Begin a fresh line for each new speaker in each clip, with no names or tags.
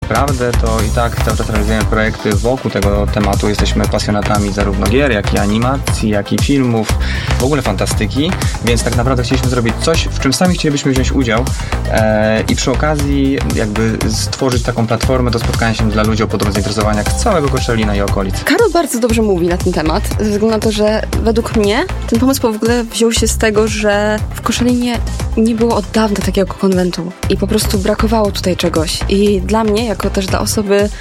naprawdę to i tak cały czas realizujemy projekty wokół tego tematu. Jesteśmy pasjonatami zarówno gier, jak i animacji, jak i filmów, w ogóle fantastyki, więc tak naprawdę chcieliśmy zrobić coś, w czym sami chcielibyśmy wziąć udział i przy okazji jakby stworzyć taką platformę do spotkania się dla ludzi o podobnych zainteresowaniach z całego Koszalina i okolic.
Karol bardzo dobrze mówi na ten temat, ze względu na to, że według mnie ten pomysł w ogóle wziął się z tego, że w Koszalinie nie było od dawna takiego konwentu i po prostu brakowało tutaj czegoś. I dla mnie, jako też dla osoby,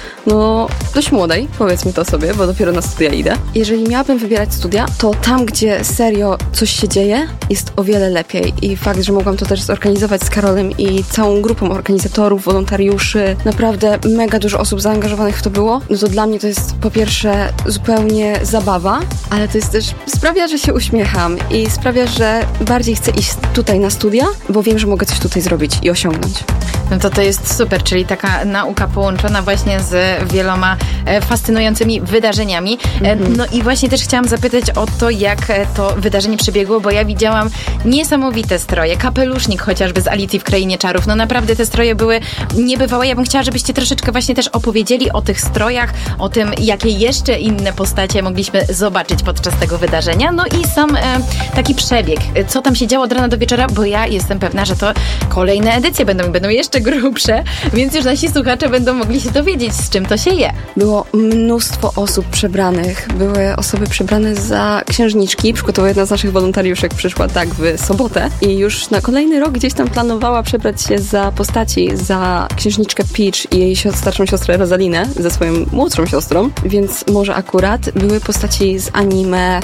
dość młodej, powiedzmy to sobie, bo dopiero na studia idę. Jeżeli miałabym wybierać studia, to tam, gdzie serio coś się dzieje, jest o wiele lepiej. I fakt, że mogłam to też zorganizować z Karolem i całą grupą organizatorów, wolontariuszy, naprawdę mega dużo osób zaangażowanych w to było, to dla mnie to jest po pierwsze zupełnie zabawa, ale to jest też sprawia, że się uśmiecham i sprawia, że bardziej chcę iść tutaj na studia, bo wiem, że mogę coś tutaj zrobić i osiągnąć.
No to jest super, czyli taka nauka połączona właśnie z wieloma fascynującymi wydarzeniami. No i właśnie też chciałam zapytać o to, jak to wydarzenie przebiegło, bo ja widziałam niesamowite stroje, kapelusznik chociażby z Alicji w Krainie Czarów. No naprawdę te stroje były niebywałe. Ja bym chciała, żebyście troszeczkę właśnie też opowiedzieli o tych strojach, o tym, jakie jeszcze inne postacie mogliśmy zobaczyć podczas tego wydarzenia. No i sam taki przebieg. Co tam się działo od rana do wieczora, bo ja jestem pewna, że to kolejne edycje będą jeszcze grubsze, więc już nasi słuchacze będą mogli się dowiedzieć, z czym to się je.
Było mnóstwo osób przebranych. Były osoby przebrane za księżniczki. Przykładowo jedna z naszych wolontariuszek przyszła tak w sobotę i już na kolejny rok gdzieś tam planowała przebrać się za postaci, za księżniczkę Peach i jej starszą siostrę Rosalinę ze swoją młodszą siostrą, więc może akurat były postaci z anime,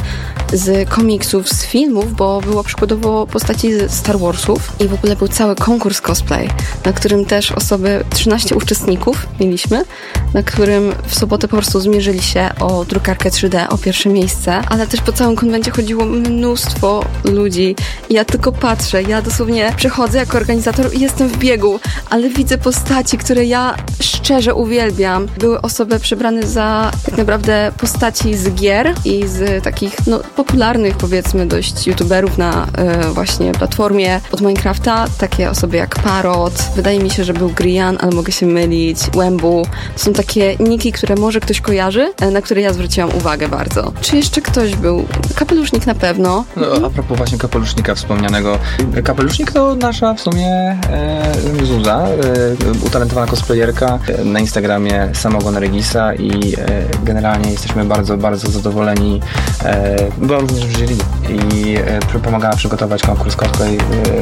z komiksów, z filmów, bo było przykładowo postaci z Star Warsów i w ogóle był cały konkurs cosplay, na którym też 13 uczestników mieliśmy, na którym w sobotę po prostu zmierzyli się o drukarkę 3D, o pierwsze miejsce, ale też po całym konwencie chodziło mnóstwo ludzi i ja tylko patrzę, ja dosłownie przychodzę jako organizator i jestem w biegu, ale widzę postaci, które ja szczerze uwielbiam. Były osoby przebrane za tak naprawdę postaci z gier i z takich popularnych, powiedzmy, dość youtuberów na właśnie platformie od Minecrafta, takie osoby jak Parrot, wydaje mi się, że był Grian, ale mogę się mylić, Łębu. To są takie niki, które może ktoś kojarzy, na które ja zwróciłam uwagę bardzo. Czy jeszcze ktoś był? Kapelusznik na pewno.
A propos właśnie kapelusznika wspomnianego. Kapelusznik to nasza w sumie Zuza, utalentowana cosplayerka na Instagramie Samogon Regisa i generalnie jesteśmy bardzo, bardzo zadowoleni. Była również w jury i pomagała przygotować konkurs cosplay.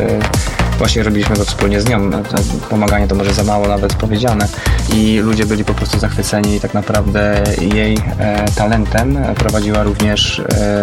Właśnie robiliśmy go wspólnie z nią. Pomaganie to może za mało nawet powiedziane. I ludzie byli po prostu zachwyceni tak naprawdę jej talentem. Prowadziła również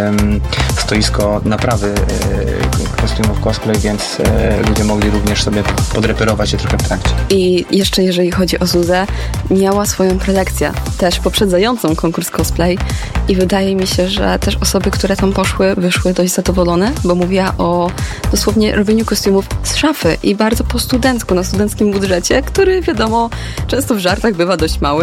stoisko naprawy kostiumów cosplay, więc ludzie mogli również sobie podreperować się trochę w trakcie.
I jeszcze jeżeli chodzi o Zuzę, miała swoją prelekcję, też poprzedzającą konkurs cosplay i wydaje mi się, że też osoby, które tam poszły, wyszły dość zadowolone, bo mówiła o dosłownie robieniu kostiumów z szafy i bardzo po studencku, na studenckim budżecie, który wiadomo, często w żartach bywa dość mały.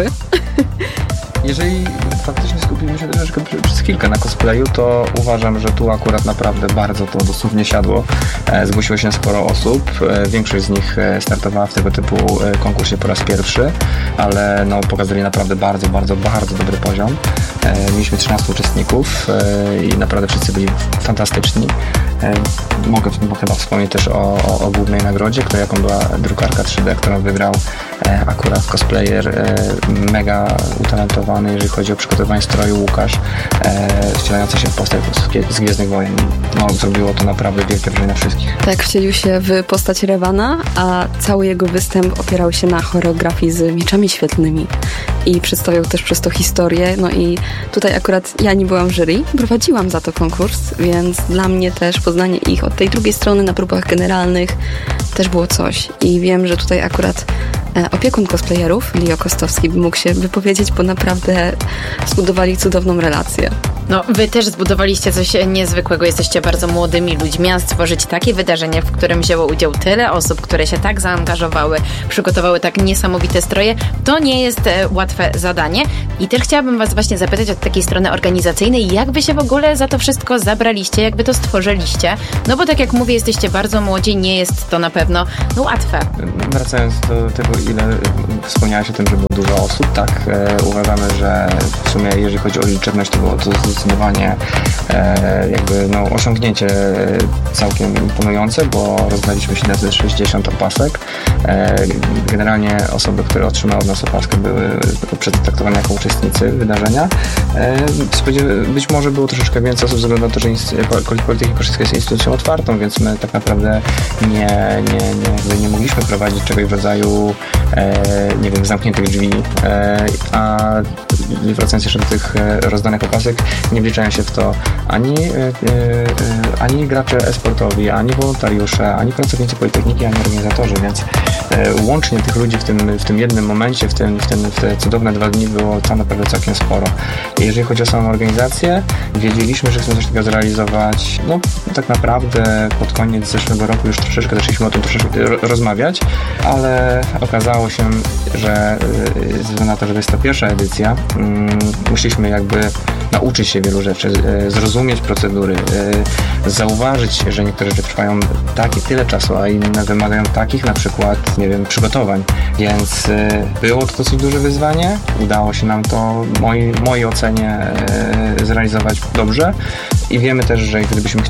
Jeżeli faktycznie skupimy się troszeczkę przez chwilkę na cosplayu, to uważam, że tu akurat naprawdę bardzo to dosłownie siadło. Zgłosiło się sporo osób. Większość z nich startowała w tego typu konkursie po raz pierwszy, ale pokazali naprawdę bardzo, bardzo, bardzo dobry poziom. Mieliśmy 13 uczestników i naprawdę wszyscy byli fantastyczni. Mogę chyba wspomnieć też o głównej nagrodzie, jaką była drukarka 3D, którą wygrał akurat cosplayer mega utalentowany, jeżeli chodzi o przygotowanie stroju, Łukasz, wcielający się w postać z Gwiezdnych Wojen. Zrobiło to naprawdę wielkie wrażenie na wszystkich.
Tak, wcielił się w postać Revana, a cały jego występ opierał się na choreografii z mieczami świetlnymi i przedstawiał też przez to historię. No i tutaj akurat ja nie byłam w jury, prowadziłam za to konkurs, więc dla mnie też poznanie ich od tej drugiej strony na próbach generalnych też było coś. I wiem, że tutaj akurat opiekun cosplayerów, Leo Kostowski, mógł się wypowiedzieć, bo naprawdę zbudowali cudowną relację.
No, wy też zbudowaliście coś niezwykłego. Jesteście bardzo młodymi ludźmi, a stworzyć takie wydarzenie, w którym wzięło udział tyle osób, które się tak zaangażowały, przygotowały tak niesamowite stroje, to nie jest łatwe zadanie. I też chciałabym was właśnie zapytać od takiej strony organizacyjnej, jak wy się w ogóle za to wszystko zabraliście, jak wy to stworzyliście? No bo tak jak mówię, jesteście bardzo młodzi, nie jest to na pewno łatwe.
Wracając do tego, ile wspomniałeś o tym, że było dużo osób, tak, uważamy, że w sumie jeżeli chodzi o liczebność, to było to zdecydowanie osiągnięcie całkiem imponujące, bo rozdaliśmy 760 opasek. Generalnie osoby, które otrzymały od nas opaskę, były przetraktowane jako uczestnicy wydarzenia. Być może było troszeczkę więcej osób, ze względu na to, że Politechnika Koszalińska jest instytucją otwartą, więc my tak naprawdę nie mogliśmy prowadzić czegoś w rodzaju zamkniętych drzwi. A wracając jeszcze do tych rozdanych opasek, nie wliczają się w to ani gracze e-sportowi, ani wolontariusze, ani pracownicy Politechniki, ani organizatorzy, więc łącznie tych ludzi w tym jednym momencie, w te cudowne 2 dni było tam naprawdę całkiem sporo. Jeżeli chodzi o samą organizację, wiedzieliśmy, że chcemy coś takiego zrealizować. No, tak naprawdę pod koniec zeszłego roku już troszeczkę zaczęliśmy o tym rozmawiać, ale okazało się, że ze względu na to, że to jest ta pierwsza edycja, musieliśmy nauczyć się wielu rzeczy, zrozumieć procedury, zauważyć, że niektóre rzeczy trwają tyle czasu, a inne wymagają takich na przykład, przygotowań. Więc było to dosyć duże wyzwanie. Udało się nam to w mojej ocenie zrealizować dobrze i wiemy też, że gdybyśmy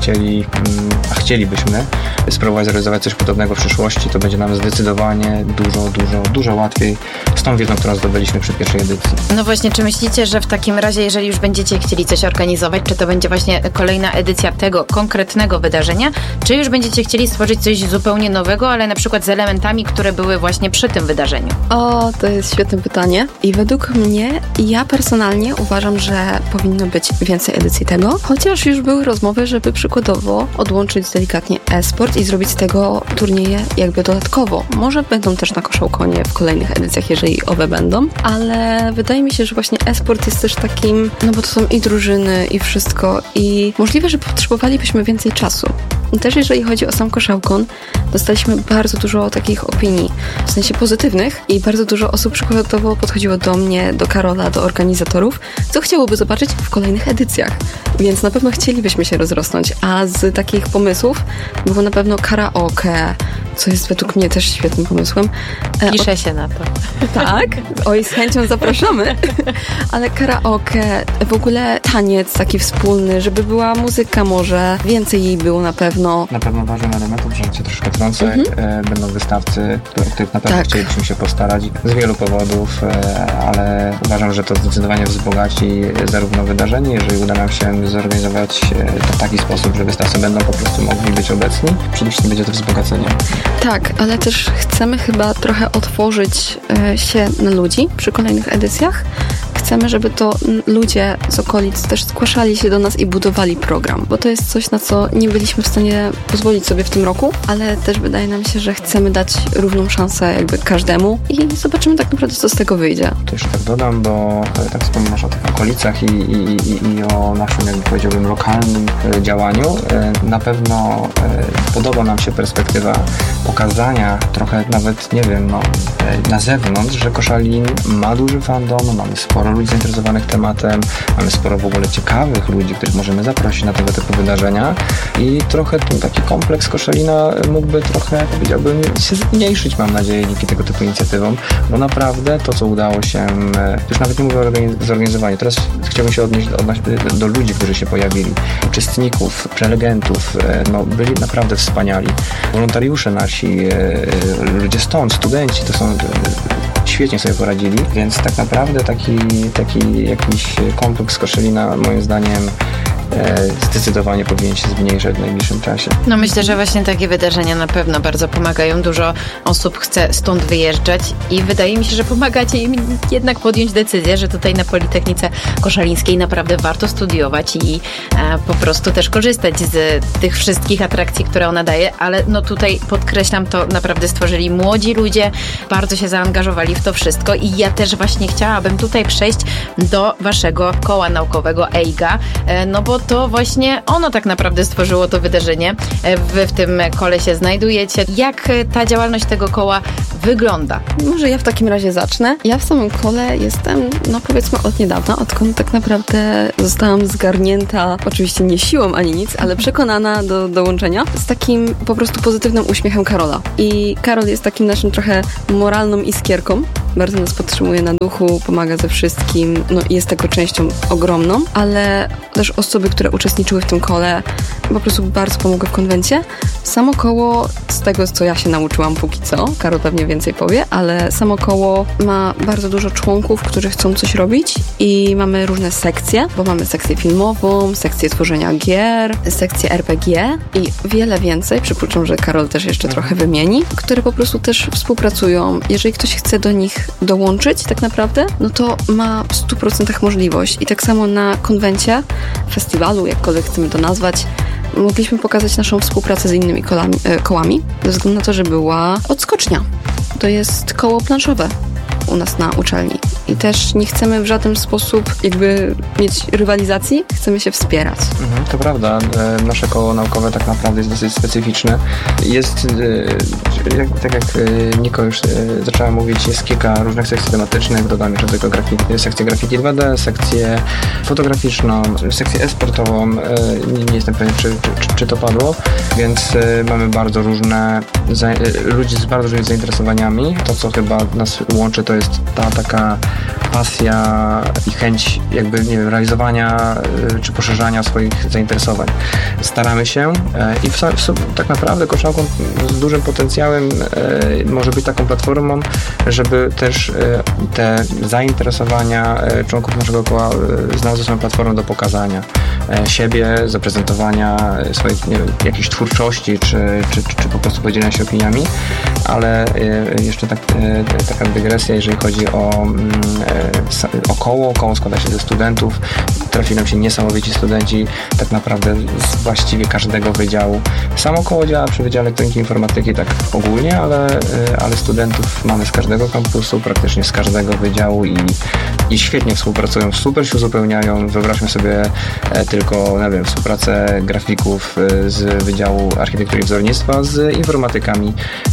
chcielibyśmy spróbować zrealizować coś podobnego w przyszłości, to będzie nam zdecydowanie dużo łatwiej z tą wiedzą, którą zdobyliśmy przy pierwszej edycji.
No właśnie, czy myślicie, że w takim razie, jeżeli już będziecie chcieli coś organizować, czy to będzie właśnie kolejna edycja tego konkretnego wydarzenia, czy już będziecie chcieli stworzyć coś zupełnie nowego, ale na przykład z elementami, które były właśnie przy tym wydarzeniu?
O, to jest świetne pytanie i według mnie, ja personalnie uważam, że powinno być więcej edycji tego, chociaż już były rozmowy, żeby przykładowo odłączyć delikatnie e-sport i zrobić z tego turnieje dodatkowo. Może będą też na Koszałkonie w kolejnych edycjach, jeżeli owe będą, ale wydaje mi się, że właśnie e-sport jest też takim, bo to są i drużyny i wszystko i możliwe, że potrzebowalibyśmy więcej czasu. I też jeżeli chodzi o sam Koszałkon, dostaliśmy bardzo dużo takich opinii, w sensie pozytywnych i bardzo dużo osób przykładowo podchodziło do mnie, do Karola, do organizatorów, co chciałoby zobaczyć w kolejnych edycjach. Więc na pewno chcielibyśmy się rozrosnąć, a z takich pomysłów było na pewno karaoke, co jest według mnie też świetnym pomysłem.
Piszę się na to.
Tak? Oj, z chęcią zapraszamy. Ale karaoke, w ogóle taniec taki wspólny, żeby była muzyka może, więcej jej było na pewno.
Na pewno ważnym elementem, że cię troszkę trącę, będą wystawcy, których na pewno chcielibyśmy się postarać z wielu powodów, ale uważam, że to zdecydowanie wzbogaci zarówno wydarzenie, jeżeli uda nam się zorganizować to w taki sposób, że wystawcy będą po prostu mogli być obecni, przede wszystkim będzie to wzbogacenie.
Tak, ale też chcemy chyba trochę otworzyć się na ludzi przy kolejnych edycjach. Chcemy, żeby to ludzie z okolic też zgłaszali się do nas i budowali program, bo to jest coś, na co nie byliśmy w stanie pozwolić sobie w tym roku, ale też wydaje nam się, że chcemy dać równą szansę każdemu i zobaczymy tak naprawdę, co z tego wyjdzie.
To jeszcze tak dodam, bo tak wspominasz o tych okolicach i o naszym, powiedziałbym, lokalnym działaniu. Na pewno podoba nam się perspektywa pokazania trochę nawet, na zewnątrz, że Koszalin ma duży fandom, mamy sporo ludzi zainteresowanych tematem, mamy sporo w ogóle ciekawych ludzi, których możemy zaprosić na tego typu wydarzenia i trochę taki kompleks Koszalina mógłby trochę, powiedziałbym, się zmniejszyć, mam nadzieję, dzięki tego typu inicjatywom, bo naprawdę to, co udało się, już nawet nie mówię o zorganizowaniu, teraz chciałbym się odnieść do ludzi, którzy się pojawili, uczestników, prelegentów, byli naprawdę wspaniali. Wolontariusze nasi, ludzie stąd, studenci, to są świetnie sobie poradzili, więc tak naprawdę taki jakiś kompleks Koszalina moim zdaniem zdecydowanie powinien się zmniejszać w najbliższym czasie.
No myślę, że właśnie takie wydarzenia na pewno bardzo pomagają. Dużo osób chce stąd wyjeżdżać i wydaje mi się, że pomagacie im jednak podjąć decyzję, że tutaj na Politechnice Koszalińskiej naprawdę warto studiować i po prostu też korzystać z tych wszystkich atrakcji, które ona daje, ale no tutaj podkreślam, to naprawdę stworzyli młodzi ludzie, bardzo się zaangażowali w to wszystko i ja też właśnie chciałabym tutaj przejść do waszego koła naukowego EIGA, no bo to właśnie ono tak naprawdę stworzyło to wydarzenie. Wy w tym kole się znajdujecie. Jak ta działalność tego koła wygląda?
Może ja w takim razie zacznę. Ja w samym kole jestem, no powiedzmy od niedawna, odkąd tak naprawdę zostałam zgarnięta, oczywiście nie siłą ani nic, ale przekonana do dołączenia z takim po prostu pozytywnym uśmiechem Karola. I Karol jest takim naszym trochę moralną iskierką. Bardzo nas podtrzymuje na duchu, pomaga ze wszystkim, no i jest tego częścią ogromną, ale też osoby, które uczestniczyły w tym kole, po prostu bardzo pomogły w konwencie. Samo koło, z tego co ja się nauczyłam póki co, Karol pewnie więcej powie, ale samo koło ma bardzo dużo członków, którzy chcą coś robić i mamy różne sekcje, bo mamy sekcję filmową, sekcję tworzenia gier, sekcję RPG i wiele więcej, przypuszczam, że Karol też jeszcze trochę wymieni, które po prostu też współpracują. Jeżeli ktoś chce do nich dołączyć tak naprawdę, no to ma w 100% możliwość. I tak samo na konwencie, festiwalu, jakkolwiek chcemy to nazwać, mogliśmy pokazać naszą współpracę z innymi kołami, ze względu na to, że była odskocznia. To jest koło planszowe u nas na uczelni. I też nie chcemy w żaden sposób jakby mieć rywalizacji, chcemy się wspierać.
To prawda. Nasze koło naukowe tak naprawdę jest dosyć specyficzne. Jest, tak jak Niko już zaczęła mówić, jest kilka różnych sekcji tematycznych. Dodam jeszcze tylko sekcję grafiki 2D, sekcję fotograficzną, sekcję e-sportową. Nie jestem pewien, czy to padło. Więc mamy bardzo różne ludzi z bardzo różnymi zainteresowaniami. To, co chyba nas łączy, to jest ta taka pasja i chęć jakby, nie wiem, realizowania czy poszerzania swoich zainteresowań. Staramy się i tak naprawdę Koszałkon z dużym potencjałem może być taką platformą, żeby też te zainteresowania członków naszego koła znalazły swoją platformą do pokazania siebie, zaprezentowania swoich, nie wiem, jakiejś twórczości, czy po prostu podzielenia się opiniami, ale jeszcze taka dygresja, jeżeli chodzi o koło. Koło składa się ze studentów. Trafili nam się niesamowici studenci, tak naprawdę z właściwie każdego wydziału. Samo koło działa przy Wydziale Elektroniki i Informatyki tak ogólnie, ale studentów mamy z każdego kampusu, praktycznie z każdego wydziału i świetnie współpracują, super się uzupełniają. Wyobraźmy sobie tylko, nie wiem, współpracę grafików z Wydziału Architektury i Wzornictwa z informatykami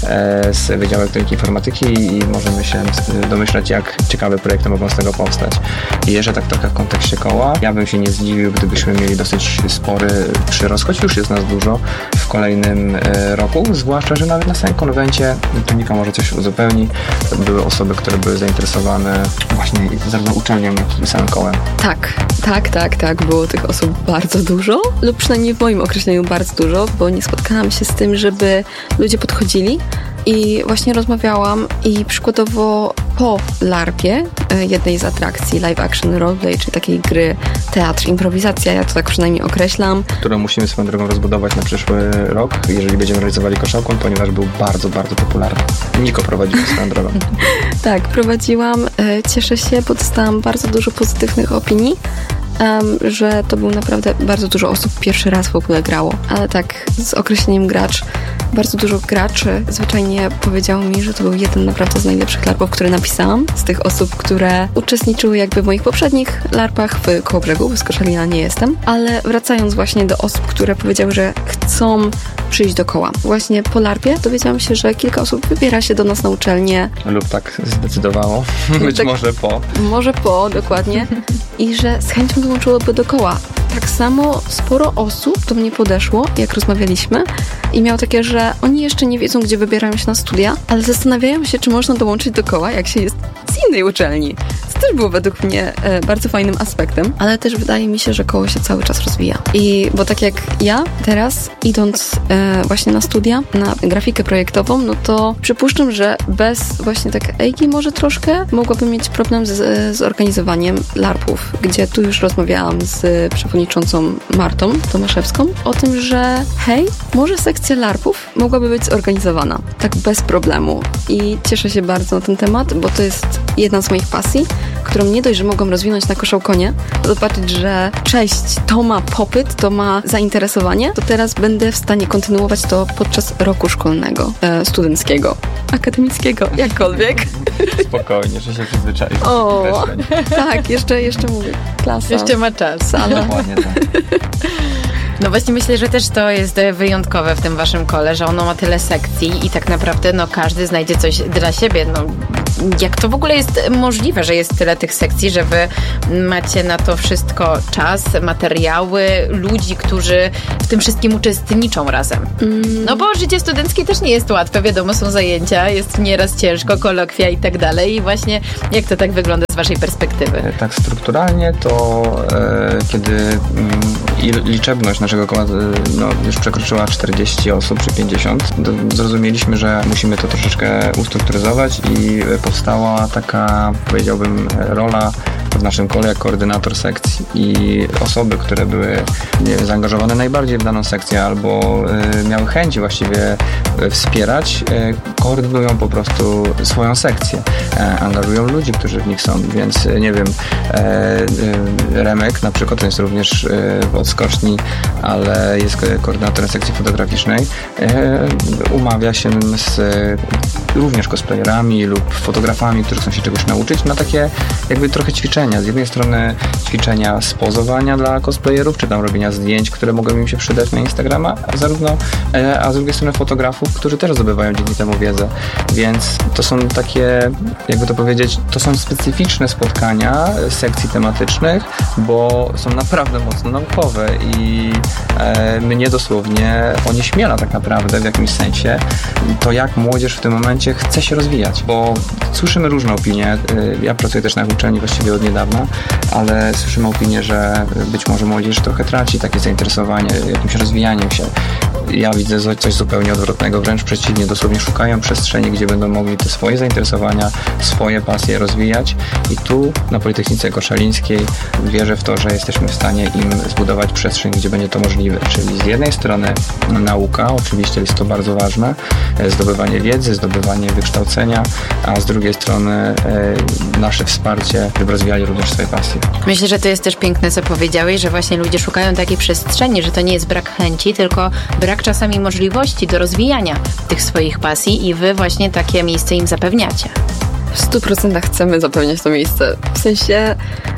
z Wydziału Elektroniki i Informatyki i możemy się domyślać, jak ciekawe projekty mogą z tego powstać. I jeszcze tak trochę w kontekście koła, ja bym się nie zdziwił, gdybyśmy mieli dosyć spory przyrost, choć już jest nas dużo w kolejnym roku, zwłaszcza, że nawet na samym konwencie, to Nika może coś uzupełni, były osoby, które były zainteresowane właśnie zarówno uczelnią, jak i samym kołem.
Tak, było tych osób bardzo dużo, lub przynajmniej w moim określeniu bardzo dużo, bo nie spotkałam się z tym, żeby ludzie podchodzili i właśnie rozmawiałam i przykładowo po LARP-ie, jednej z atrakcji live action roleplay, czyli takiej gry teatr, improwizacja, ja to tak przynajmniej określam.
Którą musimy swoją drogą rozbudować na przyszły rok, jeżeli będziemy realizowali Koszałkon, ponieważ był bardzo, bardzo popularny. Niko prowadziła swoją drogą.
Tak, prowadziłam. Cieszę się, bo dostałam bardzo dużo pozytywnych opinii. Że to był naprawdę bardzo dużo osób pierwszy raz w ogóle grało. Ale tak z określeniem gracz, bardzo dużo graczy zwyczajnie powiedziało mi, że to był jeden naprawdę z najlepszych larpów, które napisałam. Z tych osób, które uczestniczyły jakby w moich poprzednich larpach w Kołobrzegu, bo z Koszalina nie jestem. Ale wracając właśnie do osób, które powiedziały, że chcą przyjść do koła. Właśnie po larpie dowiedziałam się, że kilka osób wybiera się do nas na uczelnię.
Lub tak zdecydowało. Być tak, może po.
Może po, dokładnie. I że z chęcią dołączyłoby do koła. Tak samo sporo osób do mnie podeszło, jak rozmawialiśmy i miało takie, że oni jeszcze nie wiedzą, gdzie wybierają się na studia, ale zastanawiają się, czy można dołączyć do koła, jak się jest z innej uczelni. Co też było według mnie bardzo fajnym aspektem, ale też wydaje mi się, że koło się cały czas rozwija. Bo tak jak ja teraz, idąc właśnie na studia, na grafikę projektową, no to przypuszczam, że bez właśnie tak Eigi może troszkę mogłabym mieć problem z organizowaniem LARP-ów, gdzie tu już rozmawiałam z przewodniczącą Martą Tomaszewską o tym, że hej, może sekcja LARP-ów mogłaby być zorganizowana tak bez problemu i cieszę się bardzo na ten temat, bo to jest jedna z moich pasji, którą nie dość, że mogłam rozwinąć na Koszałkonie, zobaczyć, że cześć, to ma popyt, to ma zainteresowanie, to teraz będę w stanie kontynuować to podczas roku szkolnego, studenckiego, akademickiego, jakkolwiek.
Spokojnie, że się przyzwyczaisz.
Tak, jeszcze mówię, klasa.
Jeszcze ma czas.
Sala.
Dokładnie tak.
No właśnie myślę, że też to jest wyjątkowe w tym waszym kole, że ono ma tyle sekcji i tak naprawdę każdy znajdzie coś dla siebie. Jak to w ogóle jest możliwe, że jest tyle tych sekcji, że wy macie na to wszystko czas, materiały, ludzi, którzy w tym wszystkim uczestniczą razem? No bo życie studenckie też nie jest łatwe, wiadomo, są zajęcia, jest nieraz ciężko, kolokwia i tak dalej. I właśnie jak to tak wygląda z waszej perspektywy?
Tak strukturalnie to kiedy liczebność naszego koła już przekroczyła 40 osób czy 50, zrozumieliśmy, że musimy to troszeczkę ustrukturyzować i powstała taka, powiedziałbym, rola w naszym kole jak koordynator sekcji i osoby, które były zaangażowane najbardziej w daną sekcję albo miały chęci właściwie wspierać, koordynują po prostu swoją sekcję, angażują ludzi, którzy w nich są, więc nie wiem, Remek na przykład, to jest również w odskoczni, ale jest koordynatorem sekcji fotograficznej, umawia się z również cosplayerami lub fotografami, którzy chcą się czegoś nauczyć, na takie jakby trochę ćwiczenia. Z jednej strony ćwiczenia z pozowania dla cosplayerów, czy tam robienia zdjęć, które mogą im się przydać na Instagrama, a z drugiej strony fotografów, którzy też zdobywają dzięki temu wiedzę. Więc to są takie, jakby to powiedzieć, to są specyficzne spotkania sekcji tematycznych, bo są naprawdę mocno naukowe i mnie dosłownie onieśmiela tak naprawdę w jakimś sensie to, jak młodzież w tym momencie chce się rozwijać, bo słyszymy różne opinie. Ja pracuję też na uczelni właściwie od niedawna, ale słyszymy opinię, że być może młodzież trochę traci takie zainteresowanie jakimś rozwijaniem się. Ja widzę coś zupełnie odwrotnego, wręcz przeciwnie, dosłownie szukają przestrzeni, gdzie będą mogli te swoje zainteresowania, swoje pasje rozwijać i tu na Politechnice Koszalińskiej wierzę w to, że jesteśmy w stanie im zbudować przestrzeń, gdzie będzie to możliwe, czyli z jednej strony nauka, oczywiście jest to bardzo ważne, zdobywanie wiedzy, zdobywanie wykształcenia, a z drugiej strony nasze wsparcie, żeby rozwijali również swoje pasje.
Myślę, że to jest też piękne, co powiedziałeś, że właśnie ludzie szukają takiej przestrzeni, że to nie jest brak chęci, tylko brak czasami możliwości do rozwijania tych swoich pasji i wy właśnie takie miejsce im zapewniacie.
W 100% chcemy zapewniać to miejsce. W sensie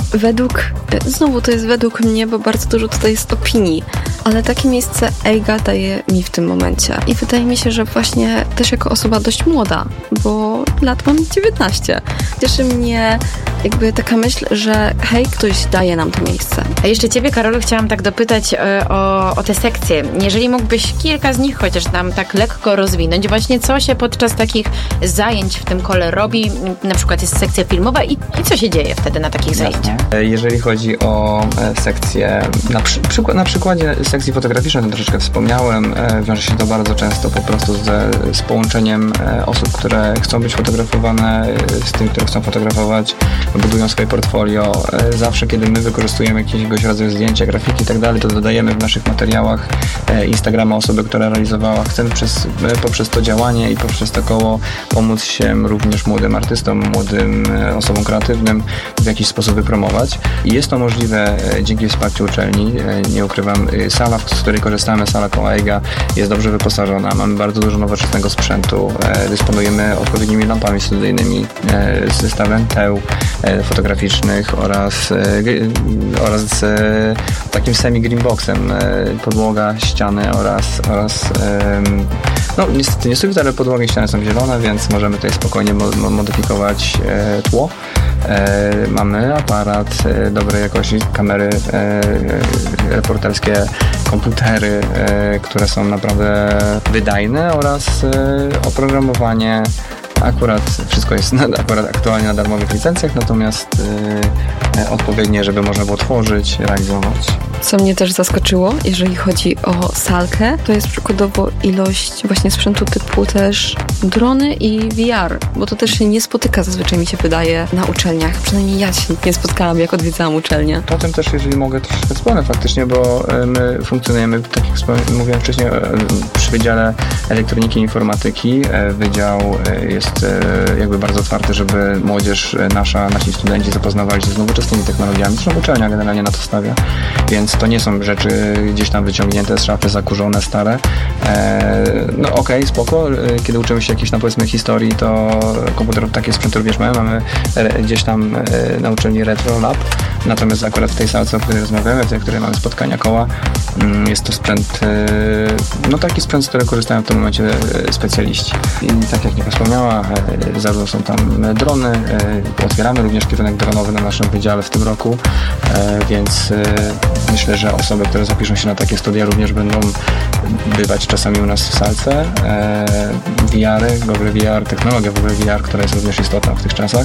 znowu to jest według mnie, bo bardzo dużo tutaj jest opinii, ale takie miejsce Eiga daje mi w tym momencie. I wydaje mi się, że właśnie też jako osoba dość młoda, bo lat mam 19. Cieszy mnie jakby taka myśl, że hej, ktoś daje nam to miejsce.
A jeszcze ciebie, Karolu, chciałam tak dopytać o te sekcje. Jeżeli mógłbyś kilka z nich chociaż nam tak lekko rozwinąć, właśnie co się podczas takich zajęć w tym kole robi, na przykład jest sekcja filmowa i co się dzieje wtedy na takich zajęciach?
Jeżeli chodzi o sekcję, na przykładzie sekcji fotograficznej, to troszeczkę wspomniałem, wiąże się to bardzo często po prostu z połączeniem osób, które chcą być fotografowane z tymi, które chcą fotografować, budują swoje portfolio. Zawsze, kiedy my wykorzystujemy jakiegoś rodzaju zdjęcia, grafiki i tak dalej, to dodajemy w naszych materiałach Instagrama osoby, która realizowała. Chcemy poprzez to działanie i poprzez to koło pomóc się również młodym artystom, młodym osobom kreatywnym w jakiś sposób wypromować. I jest to możliwe dzięki wsparciu uczelni. Nie ukrywam, sala, z której korzystamy, sala koła Eiga, jest dobrze wyposażona. Mamy bardzo dużo nowoczesnego sprzętu. Dysponujemy odpowiednimi lampami studyjnymi, zestawem teł fotograficznych oraz takim semi-greenboxem, podłoga, ściany oraz no niestety nie sufit, ale podłogi i ściany są zielone, więc możemy tutaj spokojnie modyfikować tło. Mamy aparat dobrej jakości, kamery reporterskie, komputery, które są naprawdę wydajne oraz oprogramowanie Akurat wszystko jest akurat aktualnie na darmowych licencjach, natomiast odpowiednie, żeby można było tworzyć, realizować.
Co mnie też zaskoczyło, jeżeli chodzi o salkę, to jest przykładowo ilość właśnie sprzętu typu też drony i VR, bo to też się nie spotyka zazwyczaj, mi się wydaje, na uczelniach. Przynajmniej ja się nie spotkałam, jak odwiedzałam uczelnię.
O tym też, jeżeli mogę, troszeczkę wspomnę faktycznie, bo my funkcjonujemy, tak jak mówiłem wcześniej, przy Wydziale Elektroniki i Informatyki. Wydział jest jakby bardzo otwarty, żeby młodzież nasi studenci zapoznawali się z nowoczesnymi technologiami. Zresztą uczelnia generalnie na to stawia, więc to nie są rzeczy gdzieś tam wyciągnięte z szafy, zakurzone, stare. No okej, spoko. Kiedy uczymy się jakiejś tam, powiedzmy, historii, to komputerów takie sprzęty również mamy gdzieś tam na uczelni Retro Lab. Natomiast akurat w tej salce, o której rozmawiamy, w której mamy spotkania koła, jest to sprzęt, no taki sprzęt, z którego korzystają w tym momencie specjaliści. I tak jak Nika wspomniała, zarówno są tam drony, otwieramy również kierunek dronowy na naszym wydziale w tym roku, więc myślę, że osoby, które zapiszą się na takie studia, również będą bywać czasami u nas w salce. VR-y, Google VR, technologia w ogóle VR, która jest również istotna w tych czasach.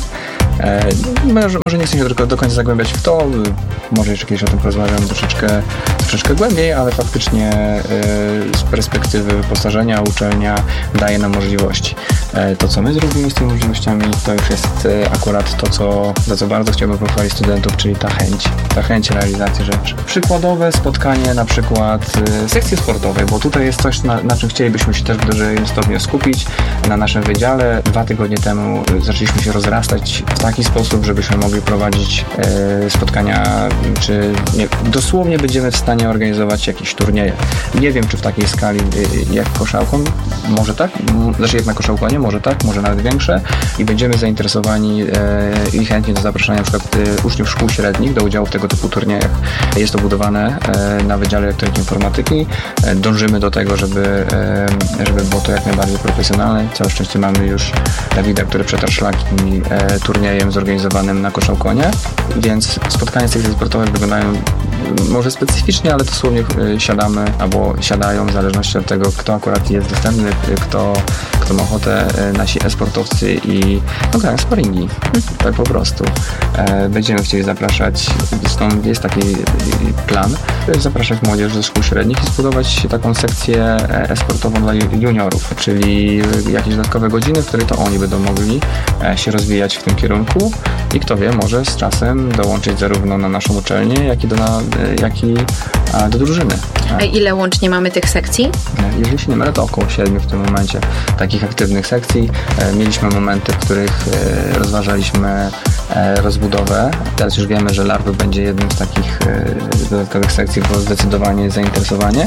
Może nie chcę się tylko do końca zagłębiać w to, może jeszcze kiedyś o tym porozmawiamy troszeczkę głębiej, ale faktycznie z perspektywy wyposażenia uczelnia daje nam możliwości. To, co my zrobimy z tymi możliwościami, to już jest akurat to, za co bardzo chciałbym pochwalić studentów, czyli ta chęć realizacji rzeczy. Przykładowe spotkanie na przykład sekcji sportowej, bo tutaj jest coś, na czym chcielibyśmy się też w dużym stopniu skupić. Na naszym wydziale 2 tygodnie temu zaczęliśmy się rozrastać w taki sposób, żebyśmy mogli prowadzić spotkania, czy nie, dosłownie będziemy w stanie organizować jakieś turnieje. Nie wiem, czy w takiej skali jak Koszałkon, może tak, znaczy jak na Koszałkonie, może tak, może nawet większe i będziemy zainteresowani i chętnie do zapraszania na przykład uczniów szkół średnich do udziału w tego typu turniejach. Jest to budowane na Wydziale Elektroniki i Informatyki. Dążymy do tego, żeby było to jak najbardziej profesjonalne. Całe szczęście mamy już Dawida, który przetarł szlaki turniejem zorganizowanym na Koszałkonie, więc spotkania sekcji sportowych wyglądają może specyficznie, ale dosłownie siadamy albo siadają w zależności od tego, kto akurat jest dostępny, kto ma ochotę, nasi e-sportowcy i grają sparingi. Tak po prostu. Będziemy chcieli zapraszać, stąd jest taki plan, zapraszać młodzież ze szkół średnich i zbudować taką sekcję e-sportową dla juniorów, czyli jakieś dodatkowe godziny, w których to oni będą mogli się rozwijać w tym kierunku i kto wie, może z czasem dołączyć zarówno na naszą uczelnię, jak i do drużyny.
A ile łącznie mamy tych sekcji?
Jeżeli się nie mylę, to około 7 w tym momencie takich aktywnych sekcji. Mieliśmy momenty, w których rozważaliśmy rozbudowę. Teraz już wiemy, że Larwy będzie jednym z takich dodatkowych sekcji, było zdecydowanie zainteresowanie.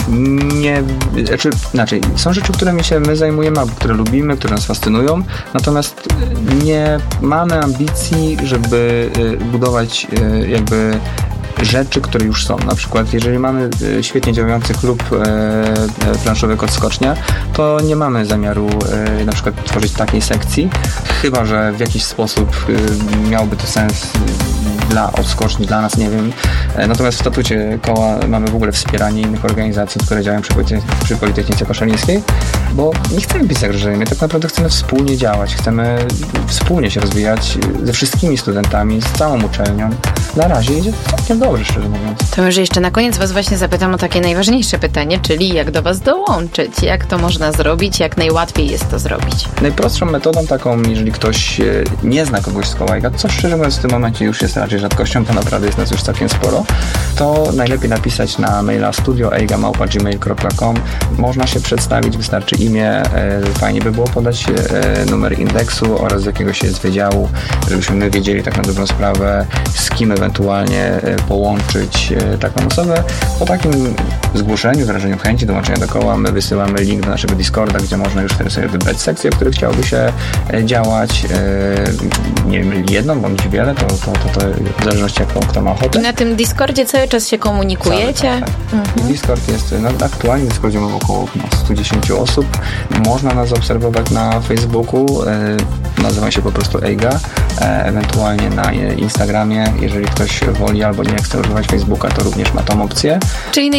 Inaczej, są rzeczy, którymi się my zajmujemy, albo które lubimy, które nas fascynują, natomiast nie mamy ambicji, żeby budować jakby rzeczy, które już są. Na przykład, jeżeli mamy świetnie działający klub planszowy Kot Skocznia, to nie mamy zamiaru na przykład tworzyć takiej sekcji, chyba że w jakiś sposób miałoby to sens dla odskoczni, dla nas, nie wiem. Natomiast w statucie koła mamy w ogóle wspieranie innych organizacji, które działają przy Politechnice Koszalińskiej, bo nie chcemy być zagrożeni, my tak naprawdę chcemy wspólnie działać, chcemy wspólnie się rozwijać ze wszystkimi studentami, z całą uczelnią. Na razie idzie całkiem dobrze, szczerze mówiąc.
To może jeszcze na koniec was właśnie zapytam o takie najważniejsze pytanie, czyli jak do was dołączyć? Jak to można zrobić? Jak najłatwiej jest to zrobić?
Najprostszą metodą taką, jeżeli ktoś nie zna kogoś z koła, co szczerze mówiąc w tym momencie już jest raczej rzadkością, bo naprawdę jest nas już całkiem sporo, to najlepiej napisać na maila studio@gmail.com. Można się przedstawić, wystarczy imię, fajnie by było podać numer indeksu oraz z jakiegoś jest wydziału, żebyśmy my wiedzieli tak na dobrą sprawę, z kim ewentualnie połączyć taką osobę. Po takim zgłoszeniu, wyrażeniu chęci dołączenia do koła, my wysyłamy link do naszego Discorda, gdzie można już wtedy sobie wybrać sekcje, w których chciałoby się działać. Nie wiem, jedną bądź wiele, to w zależności kto ma ochotę.
I na tym Discordzie cały czas się komunikujecie?
Tak. I Discord jest, aktualnie w Discordzie mamy około 110 osób. Można nas obserwować na Facebooku, nazywa się po prostu EIGA, ewentualnie na Instagramie, jeżeli ktoś woli albo nie chce używać Facebooka, to również ma tą opcję.
Czyli najważniejsze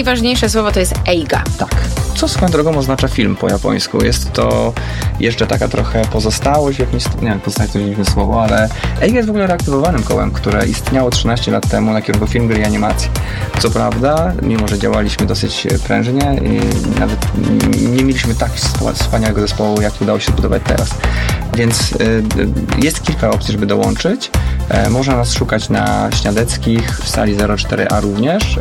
pierwsze słowo to jest Eiga.
Tak. Co swoją drogą oznacza film po japońsku. Jest to jeszcze taka trochę pozostałość, pozostałość to dziwne słowo, ale Eiga jest w ogóle reaktywowanym kołem, które istniało 13 lat temu na kierunku film, gry i animacji. Co prawda, mimo że działaliśmy dosyć prężnie, nawet nie mieliśmy tak wspaniałego zespołu, jak udało się zbudować teraz. Więc jest kilka opcji, żeby dołączyć. Można nas szukać na Śniadeckich, w sali 04A również,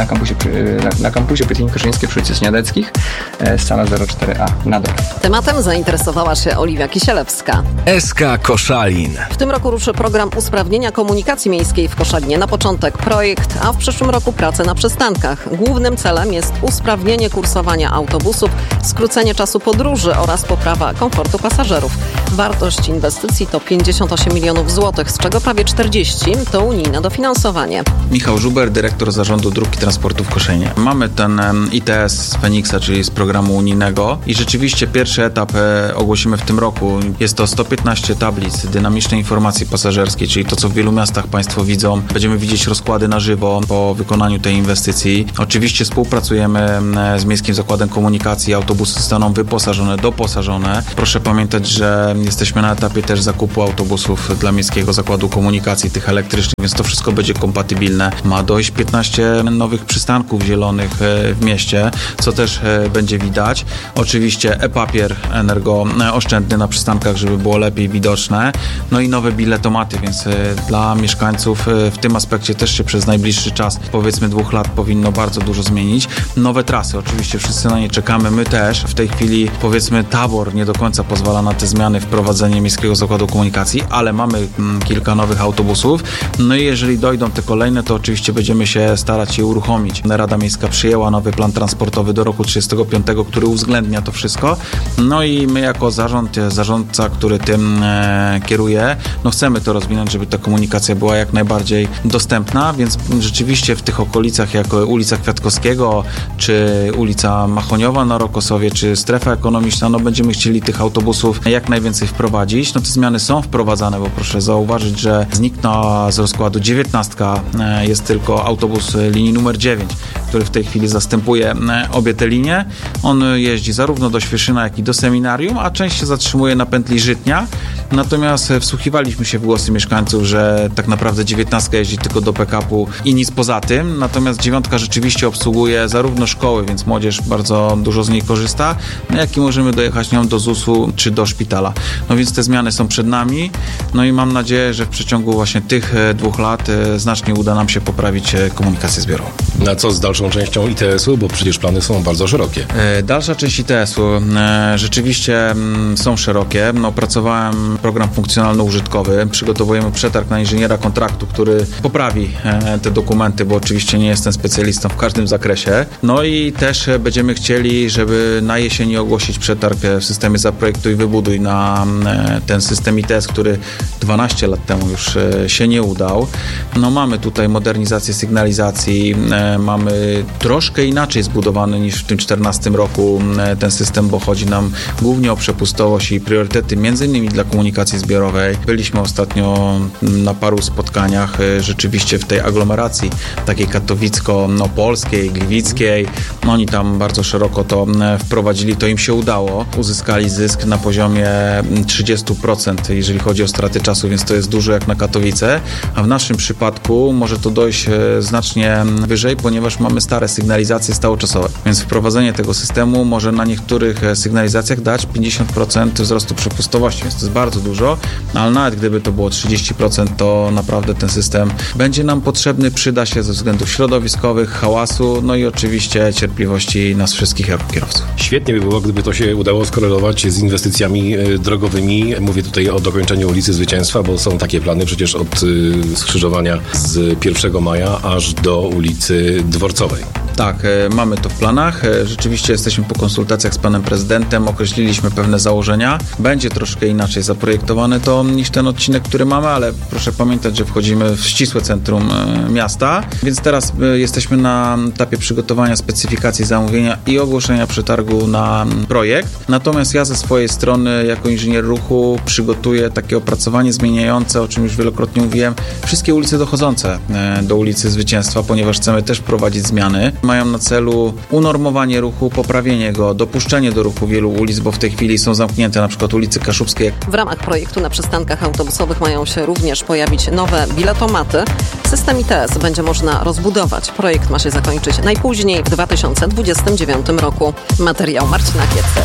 na kampusie Politechniki Koszalińskiej przy ulicy Śniadeckich, sala 04A na dole.
Tematem zainteresowała się Oliwia Kisielewska.
SK Koszalin.
W tym roku ruszy program usprawnienia komunikacji miejskiej w Koszalinie. Na początek projekt, a w przyszłym roku prace na przystankach. Głównym celem jest usprawnienie kursowania autobusów, skrócenie czasu podróży oraz poprawa komfortu pasażerów. Wartość inwestycji to 58 milionów złotych, z czego prawie 40 to unijne dofinansowanie.
Michał Żuber, dyrektor Zarządu Dróg i Transportu w Koszynie. Mamy ten ITS z Feniksa, czyli z programu unijnego i rzeczywiście pierwszy etap ogłosimy w tym roku. Jest to 115 tablic dynamicznej informacji pasażerskiej, czyli to, co w wielu miastach Państwo widzą. Będziemy widzieć rozkłady na żywo po wykonaniu tej inwestycji. Oczywiście współpracujemy z Miejskim Zakładem Komunikacji. Autobusy zostaną wyposażone, doposażone. Proszę pamiętać, że jesteśmy na etapie też zakupu autobusów dla Miejskiego Zakładu Komunikacji, tych elektrycznych, więc to wszystko będzie kompatybilne. Ma dojść 15 nowych przystanków zielonych w mieście, co też będzie widać. Oczywiście e-papier energooszczędny na przystankach, żeby było lepiej widoczne. No i nowe biletomaty, więc dla mieszkańców w tym aspekcie też się przez najbliższy czas, powiedzmy 2 lat, powinno bardzo dużo zmienić. Nowe trasy, oczywiście wszyscy na nie czekamy, my też. W tej chwili, powiedzmy, tabor nie do końca pozwala na te zmiany, wprowadzenie Miejskiego Zakładu Komunikacji, ale mamy kilka nowych autobusów. No i jeżeli dojdą te kolejne, to oczywiście będziemy się starać je uruchomić. Rada Miejska przyjęła nowy plan transportowy do roku 35, który uwzględnia to wszystko. No i my jako zarządca, który tym kieruje, no chcemy to rozwinąć, żeby ta komunikacja była jak najbardziej dostępna, więc rzeczywiście w tych okolicach, jak ulica Kwiatkowskiego, czy ulica Machoniowa na Rokosowie, czy strefa ekonomiczna, no będziemy chcieli tych autobusów jak najwięcej wprowadzić. No te zmiany są wprowadzane, bo proszę zauważyć, że zniknęła z rozkładu 19, jest tylko autobus linii numer 9, który w tej chwili zastępuje obie te linie. On jeździ zarówno do Świeszyna, jak i do seminarium, a część się zatrzymuje na pętli Żytnia. Natomiast wsłuchiwaliśmy się w głosy mieszkańców, że tak naprawdę 19 jeździ tylko do PKP-u i nic poza tym. Natomiast 9 rzeczywiście obsługuje zarówno szkoły, więc młodzież bardzo dużo z niej korzysta, jak i możemy dojechać nią do ZUS-u czy do szpitala. No więc te zmiany są przed nami. No i mam nadzieję, że w przeciągu właśnie tych 2 lat znacznie uda nam się poprawić komunikację zbiorową.
A co z dalszą częścią ITS-u? Bo przecież plany są bardzo szerokie.
Dalsza część ITS-u rzeczywiście są szerokie. Opracowałem program funkcjonalno-użytkowy. Przygotowujemy przetarg na inżyniera kontraktu, który poprawi te dokumenty, bo oczywiście nie jestem specjalistą w każdym zakresie. No i też będziemy chcieli, żeby na jesieni ogłosić przetarg w systemie Zaprojektuj i Wybuduj na ten system ITS, który 12 lat temu już się nie udał. No mamy tutaj modernizację sygnalizacji, mamy troszkę inaczej zbudowany niż w tym 2014 roku ten system, bo chodzi nam głównie o przepustowość i priorytety między innymi dla komunikacji zbiorowej. Byliśmy ostatnio na paru spotkaniach rzeczywiście w tej aglomeracji takiej katowicko-polskiej, gliwickiej. Oni tam bardzo szeroko to wprowadzili, to im się udało. Uzyskali zysk na poziomie 30%, jeżeli chodzi o straty czasu, więc to jest dużo jak na Katowice, a w naszym przypadku może to dojść znacznie wyżej, ponieważ mamy stare sygnalizacje stałoczasowe, więc wprowadzenie tego systemu może na niektórych sygnalizacjach dać 50% wzrostu przepustowości, więc to jest bardzo dużo, ale nawet gdyby to było 30%, to naprawdę ten system będzie nam potrzebny, przyda się ze względów środowiskowych, hałasu, no i oczywiście cierpliwości nas wszystkich jako kierowców.
Świetnie by było, gdyby to się udało skorelować z inwestycjami drogowymi. Mówię tutaj o dokończeniu ulicy Zwycięstwa, bo są takie plany przecież od skrzyżowania z 1 maja aż do ulicy Dworcowej.
Tak, mamy to w planach. Rzeczywiście jesteśmy po konsultacjach z panem prezydentem, określiliśmy pewne założenia. Będzie troszkę inaczej zaprojektowane to niż ten odcinek, który mamy, ale proszę pamiętać, że wchodzimy w ścisłe centrum miasta, więc teraz jesteśmy na etapie przygotowania specyfikacji zamówienia i ogłoszenia przetargu na projekt. Natomiast ja ze swojej strony jako inżynier ruchu przygotuję takie opracowanie zmieniające, o czym już wielokrotnie mówiłem, wszystkie ulice dochodzące do ulicy Zwycięstwa, ponieważ chcemy też wprowadzić zmiany. Mają na celu unormowanie ruchu, poprawienie go, dopuszczenie do ruchu wielu ulic, bo w tej chwili są zamknięte na przykład ulicy Kaszubskie.
W ramach projektu na przystankach autobusowych mają się również pojawić nowe biletomaty. System ITS będzie można rozbudować. Projekt ma się zakończyć najpóźniej w 2029 roku. Materiał Marcina Kiecy.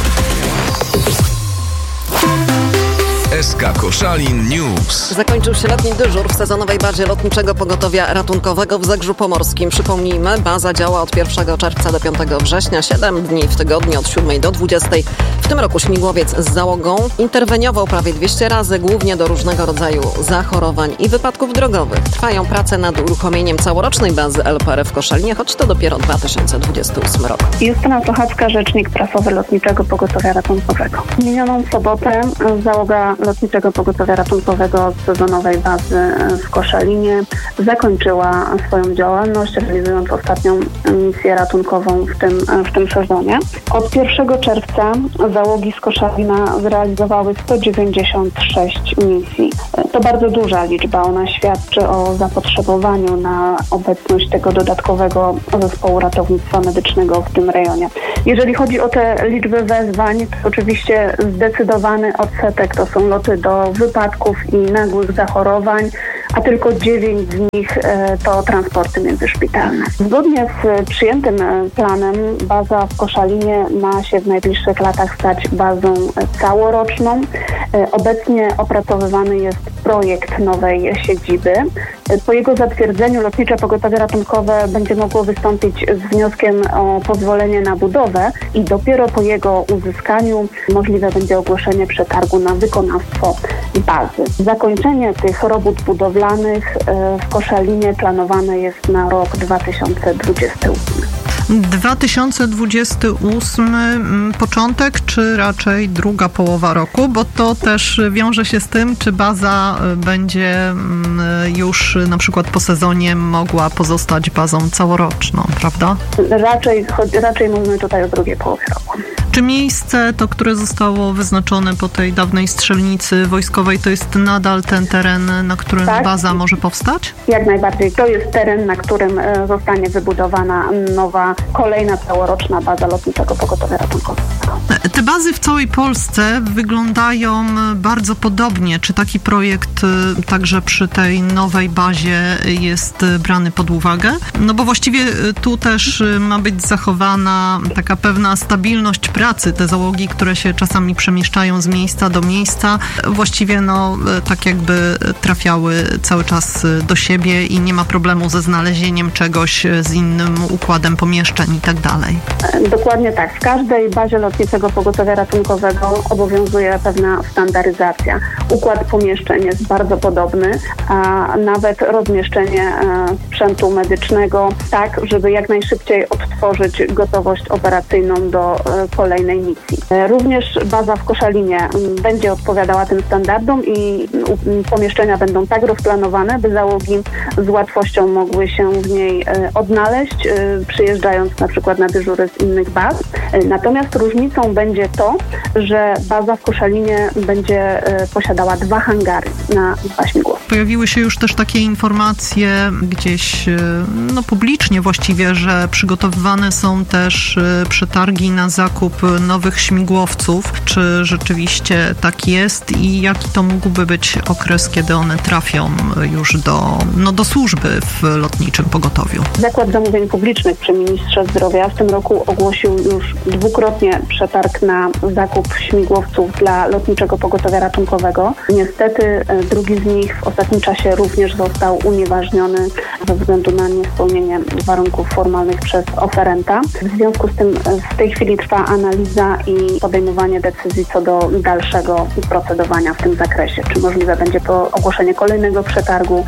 SK Koszalin News.
Zakończył się letni dyżur w sezonowej bazie Lotniczego Pogotowia Ratunkowego w Zegrzu Pomorskim. Przypomnijmy, baza działa od 1 czerwca do 5 września, 7 dni w tygodniu od 7 do 20. W tym roku śmigłowiec z załogą interweniował prawie 200 razy, głównie do różnego rodzaju zachorowań i wypadków drogowych. Trwają prace nad uruchomieniem całorocznej bazy LPR w Koszalinie, choć to dopiero 2028 rok.
Justyna Sochacka, rzecznik prasowy Lotniczego Pogotowia Ratunkowego. W minioną sobotę załoga Lotniczego Pogotowia Ratunkowego z sezonowej bazy w Koszalinie zakończyła swoją działalność, realizując ostatnią misję ratunkową w tym sezonie. Od 1 czerwca załogi z Koszalina zrealizowały 196 misji. To bardzo duża liczba. Ona świadczy o zapotrzebowaniu na obecność tego dodatkowego zespołu ratownictwa medycznego w tym rejonie. Jeżeli chodzi o te liczby wezwań, to oczywiście zdecydowany odsetek to są loty do wypadków i nagłych zachorowań, a tylko 9 z nich to transporty międzyszpitalne. Zgodnie z przyjętym planem baza w Koszalinie ma się w najbliższych latach stać bazą całoroczną. Obecnie opracowywany jest projekt nowej siedziby. Po jego zatwierdzeniu Lotnicze Pogotowie Ratunkowe będzie mogło wystąpić z wnioskiem o pozwolenie na budowę i dopiero po jego uzyskaniu możliwe będzie ogłoszenie przetargu na wykonawstwo bazy. Zakończenie tych robót budowlanych w Koszalinie planowane jest na rok 2028.
2028 początek, czy raczej druga połowa roku? Bo to też wiąże się z tym, czy baza będzie już na przykład po sezonie mogła pozostać bazą całoroczną, prawda?
Raczej mówimy tutaj o drugiej połowie roku.
Czy miejsce to, które zostało wyznaczone po tej dawnej strzelnicy wojskowej, to jest nadal ten teren, na którym baza może powstać?
Jak najbardziej. To jest teren, na którym zostanie wybudowana nowa, kolejna całoroczna baza Lotniczego Pogotowia Ratunkowego.
Te bazy w całej Polsce wyglądają bardzo podobnie. Czy taki projekt także przy tej nowej bazie jest brany pod uwagę? No bo właściwie tu też ma być zachowana taka pewna stabilność pracy. Te załogi, które się czasami przemieszczają z miejsca do miejsca, właściwie tak jakby trafiały cały czas do siebie i nie ma problemu ze znalezieniem czegoś z innym układem pomieszczeń i tak dalej.
Dokładnie tak. W każdej bazie Lotniczego Pogotowia Ratunkowego obowiązuje pewna standaryzacja. Układ pomieszczeń jest bardzo podobny, a nawet rozmieszczenie sprzętu medycznego tak, żeby jak najszybciej odtworzyć gotowość operacyjną do kolejnej misji. Również baza w Koszalinie będzie odpowiadała tym standardom i pomieszczenia będą tak rozplanowane, by załogi z łatwością mogły się w niej odnaleźć, przyjeżdżając na przykład na dyżury z innych baz. Natomiast różnicą będzie to, że baza w Koszalinie będzie posiadała 2 hangary na 2 śmigłowce.
Pojawiły się już też takie informacje gdzieś publicznie właściwie, że przygotowywane są też przetargi na zakup nowych śmigłowców. Czy rzeczywiście tak jest i jaki to mógłby być okres, kiedy one trafią już do służby w Lotniczym Pogotowiu?
Zakład Zamówień Publicznych przy Ministrze Zdrowia w tym roku ogłosił już dwukrotnie przetarg na zakup śmigłowców dla Lotniczego Pogotowia Ratunkowego. Niestety drugi z nich w ostatnim czasie również został unieważniony ze względu na niespełnienie warunków formalnych przez oferenta. W związku z tym w tej chwili trwa analiza i podejmowanie decyzji co do dalszego procedowania w tym zakresie. Czy możliwe będzie to ogłoszenie kolejnego przetargu,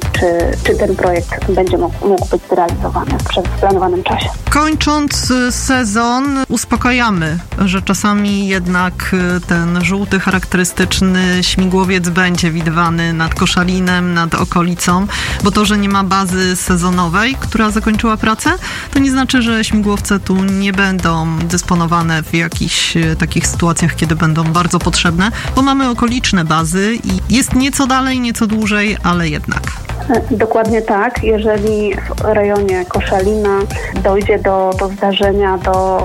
czy ten projekt będzie mógł być zrealizowany w planowanym czasie.
Kończąc sezon, uspokajamy, że czasami jednak ten żółty, charakterystyczny śmigłowiec będzie widywany nad Koszalinem, nad okolicą, bo to, że nie ma bazy sezonowej, która zakończyła pracę, to nie znaczy, że śmigłowce tu nie będą dysponowane w jakichś takich sytuacjach, kiedy będą bardzo potrzebne, bo mamy okoliczne bazy i jest nieco dalej, nieco dłużej, ale jednak.
Dokładnie tak. Jeżeli w rejonie Koszalina dojdzie do zdarzenia,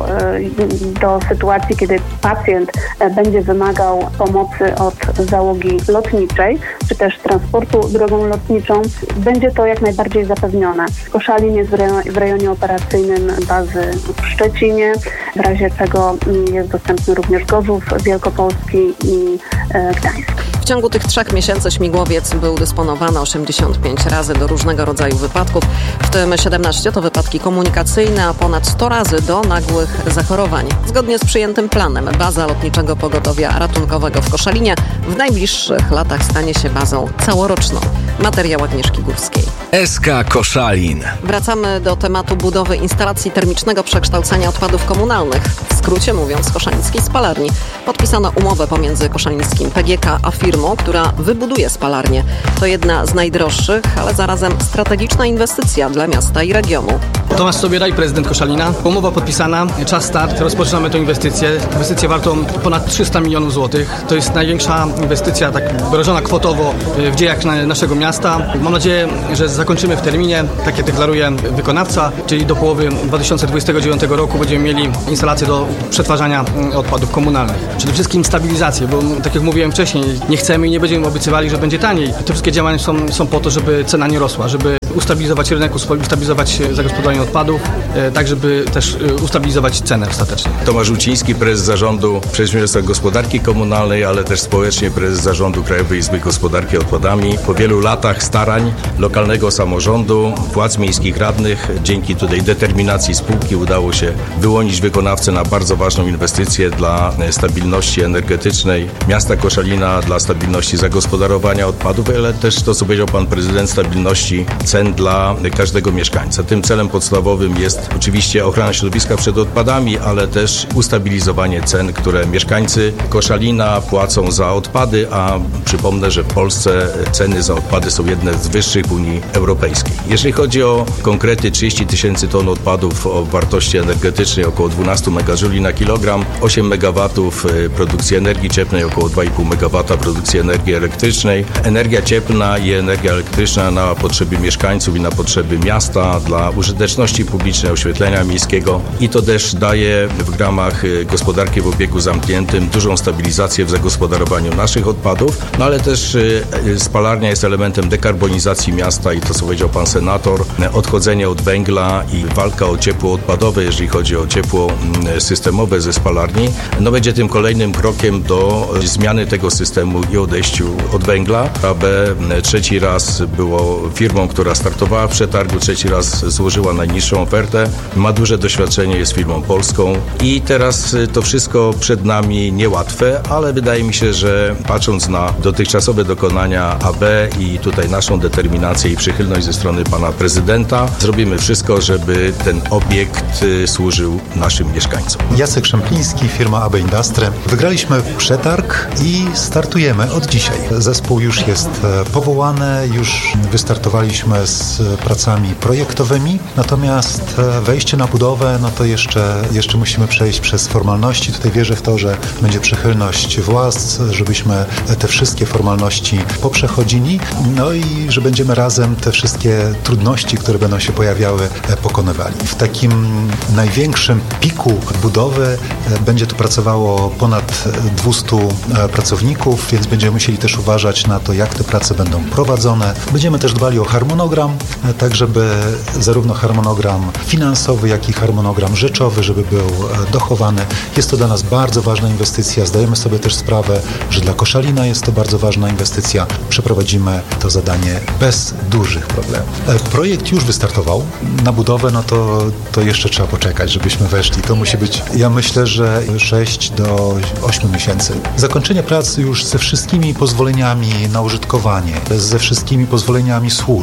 do sytuacji, kiedy pacjent będzie wymagał pomocy od załogi lotniczej, czy też transportu drogą lotniczą, będzie to jak najbardziej zapewnione. Koszalin jest w rejonie operacyjnym bazy w Szczecinie, w razie czego jest dostępny również Gorzów Wielkopolski i Gdańsk.
W ciągu tych 3 miesięcy śmigłowiec był dysponowany 85 razy do różnego rodzaju wypadków, w tym 17 to wypadki komunikacyjne, a ponad 100 razy do nagłych zachorowań. Zgodnie z przyjętym planem baza Lotniczego Pogotowia Ratunkowego w Koszalinie w najbliższych latach stanie się bazą całoroczną. Materiał Agnieszki Górskiej.
SK Koszalin.
Wracamy do tematu budowy instalacji termicznego przekształcania odpadów komunalnych. W skrócie mówiąc koszalińskiej spalarni. Podpisano umowę pomiędzy koszalińskim PGK a firmą, która wybuduje spalarnię. To jedna z najdroższych, ale zarazem strategiczna inwestycja dla miasta i regionu.
Tomasz Sobieraj, prezydent Koszalina. Umowa podpisana, czas start, rozpoczynamy tę inwestycję. Inwestycję wartą ponad 300 milionów złotych. To jest największa inwestycja, tak wyrażona kwotowo w dziejach naszego miasta. Mam nadzieję, że zakończymy w terminie, takie deklaruje wykonawca, czyli do połowy 2029 roku będziemy mieli instalację do przetwarzania odpadów komunalnych. Przede wszystkim stabilizację, bo tak jak mówiłem wcześniej, nie chcemy i nie będziemy obiecywali, że będzie taniej. Te wszystkie działania są po to, żeby cena nie rosła, żeby ustabilizować rynek, ustabilizować zagospodarowanie odpadów, tak żeby też ustabilizować cenę ostatecznie.
Tomasz Uciński, prezes zarządu Przedsiębiorstwa Gospodarki Komunalnej, ale też społecznie prezes zarządu Krajowej Izby Gospodarki Odpadami. Po wielu latach starań lokalnego samorządu, władz miejskich radnych, dzięki tutaj determinacji spółki udało się wyłonić wykonawcę na bardzo ważną inwestycję dla stabilności energetycznej miasta Koszalina, dla stabilności zagospodarowania odpadów, ale też to, co powiedział pan prezydent, stabilności cen dla każdego mieszkańca. Tym celem podstawowym jest oczywiście ochrona środowiska przed odpadami, ale też ustabilizowanie cen, które mieszkańcy Koszalina płacą za odpady, a przypomnę, że w Polsce ceny za odpady są jedne z wyższych w Unii Europejskiej. Jeżeli chodzi o konkrety, 30 tysięcy ton odpadów o wartości energetycznej około 12 MJ na kilogram, 8 MW produkcji energii cieplnej, około 2,5 MW produkcji energii elektrycznej. Energia cieplna i energia elektryczna na potrzeby mieszkańców i na potrzeby miasta, dla użyteczności publicznej, oświetlenia miejskiego i to też daje w ramach gospodarki w obiegu zamkniętym dużą stabilizację w zagospodarowaniu naszych odpadów, no ale też spalarnia jest elementem dekarbonizacji miasta i to, co powiedział pan senator, odchodzenie od węgla i walka o ciepło odpadowe, jeżeli chodzi o ciepło systemowe ze spalarni, no będzie tym kolejnym krokiem do zmiany tego systemu i odejściu od węgla. AB trzeci raz było firmą, która startowała w przetargu, trzeci raz złożyła najniższą ofertę, ma duże doświadczenie, jest firmą polską i teraz to wszystko przed nami niełatwe, ale wydaje mi się, że patrząc na dotychczasowe dokonania AB i tutaj naszą determinację i przychylność ze strony pana prezydenta, zrobimy wszystko, żeby ten obiekt służył naszym mieszkańcom.
Jacek Szempliński, firma AB Industry. Wygraliśmy przetarg i startujemy od dzisiaj. Zespół już jest powołany, już wystartowaliśmy z pracami projektowymi, natomiast wejście na budowę, no to jeszcze musimy przejść przez formalności. Tutaj wierzę w to, że będzie przychylność władz, żebyśmy te wszystkie formalności poprzechodzili, no i że będziemy razem te wszystkie trudności, które będą się pojawiały, pokonywali. W takim największym piku budowy będzie tu pracowało ponad 200 pracowników, więc będziemy musieli też uważać na to, jak te prace będą prowadzone. Będziemy też dbali o harmonogram, tak żeby zarówno harmonogram finansowy, jak i harmonogram rzeczowy, żeby był dochowany. Jest to dla nas bardzo ważna inwestycja. Zdajemy sobie też sprawę, że dla Koszalina jest to bardzo ważna inwestycja. Przeprowadzimy to zadanie bez dużych problemów. Projekt już wystartował. Na budowę, no to jeszcze trzeba poczekać, żebyśmy weszli. To musi być, ja myślę, że 6 do 8 miesięcy. Zakończenie pracy już ze wszystkimi pozwoleniami na użytkowanie, ze wszystkimi pozwoleniami służb. Jest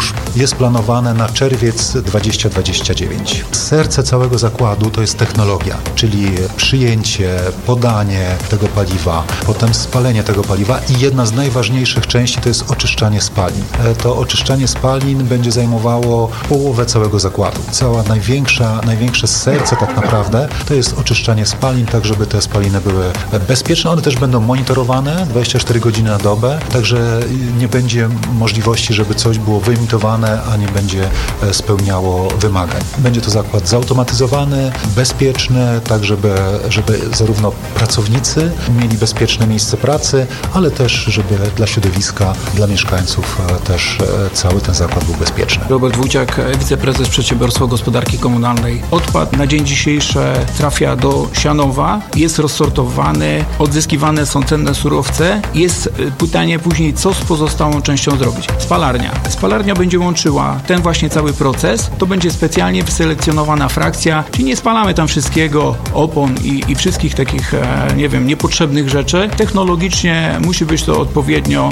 jest planowane na czerwiec 2029. Serce całego zakładu to jest technologia, czyli przyjęcie, podanie tego paliwa, potem spalenie tego paliwa i jedna z najważniejszych części to jest oczyszczanie spalin. To oczyszczanie spalin będzie zajmowało połowę całego zakładu. Cała największe serce tak naprawdę to jest oczyszczanie spalin, tak żeby te spaliny były bezpieczne. One też będą monitorowane 24 godziny na dobę, także nie będzie możliwości, żeby coś było wyemitowane, a nie będzie spełniało wymagań. Będzie to zakład zautomatyzowany, bezpieczny, tak żeby zarówno pracownicy mieli bezpieczne miejsce pracy, ale też, żeby dla środowiska, dla mieszkańców też cały ten zakład był bezpieczny.
Robert Wójciak, wiceprezes Przedsiębiorstwa Gospodarki Komunalnej. Odpad na dzień dzisiejszy trafia do Sianowa, jest rozsortowany, odzyskiwane są cenne surowce. Jest pytanie później, co z pozostałą częścią zrobić. Spalarnia będzie łączyła ten właśnie cały proces. To będzie specjalnie wyselekcjonowana frakcja, czyli nie spalamy tam wszystkiego, opon i wszystkich takich, niepotrzebnych rzeczy. Technologicznie musi być to odpowiednio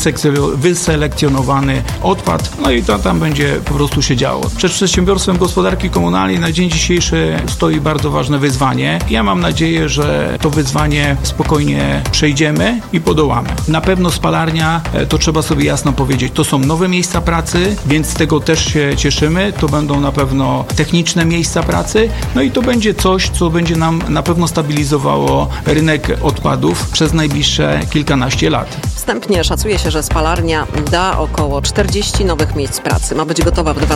wyselekcjonowany odpad, no i to tam będzie po prostu się działo. Przed Przedsiębiorstwem Gospodarki Komunalnej na dzień dzisiejszy stoi bardzo ważne wyzwanie. Ja mam nadzieję, że to wyzwanie spokojnie przejdziemy i podołamy. Na pewno spalarnia, to trzeba sobie jasno powiedzieć, to są nowe miejsca pracy, więc z tego też się cieszymy. To będą na pewno techniczne miejsca pracy, no i to będzie coś, co będzie nam na pewno stabilizowało rynek odpadów przez najbliższe kilkanaście lat.
Wstępnie szacuje się, że spalarnia da około 40 nowych miejsc pracy. Ma być gotowa w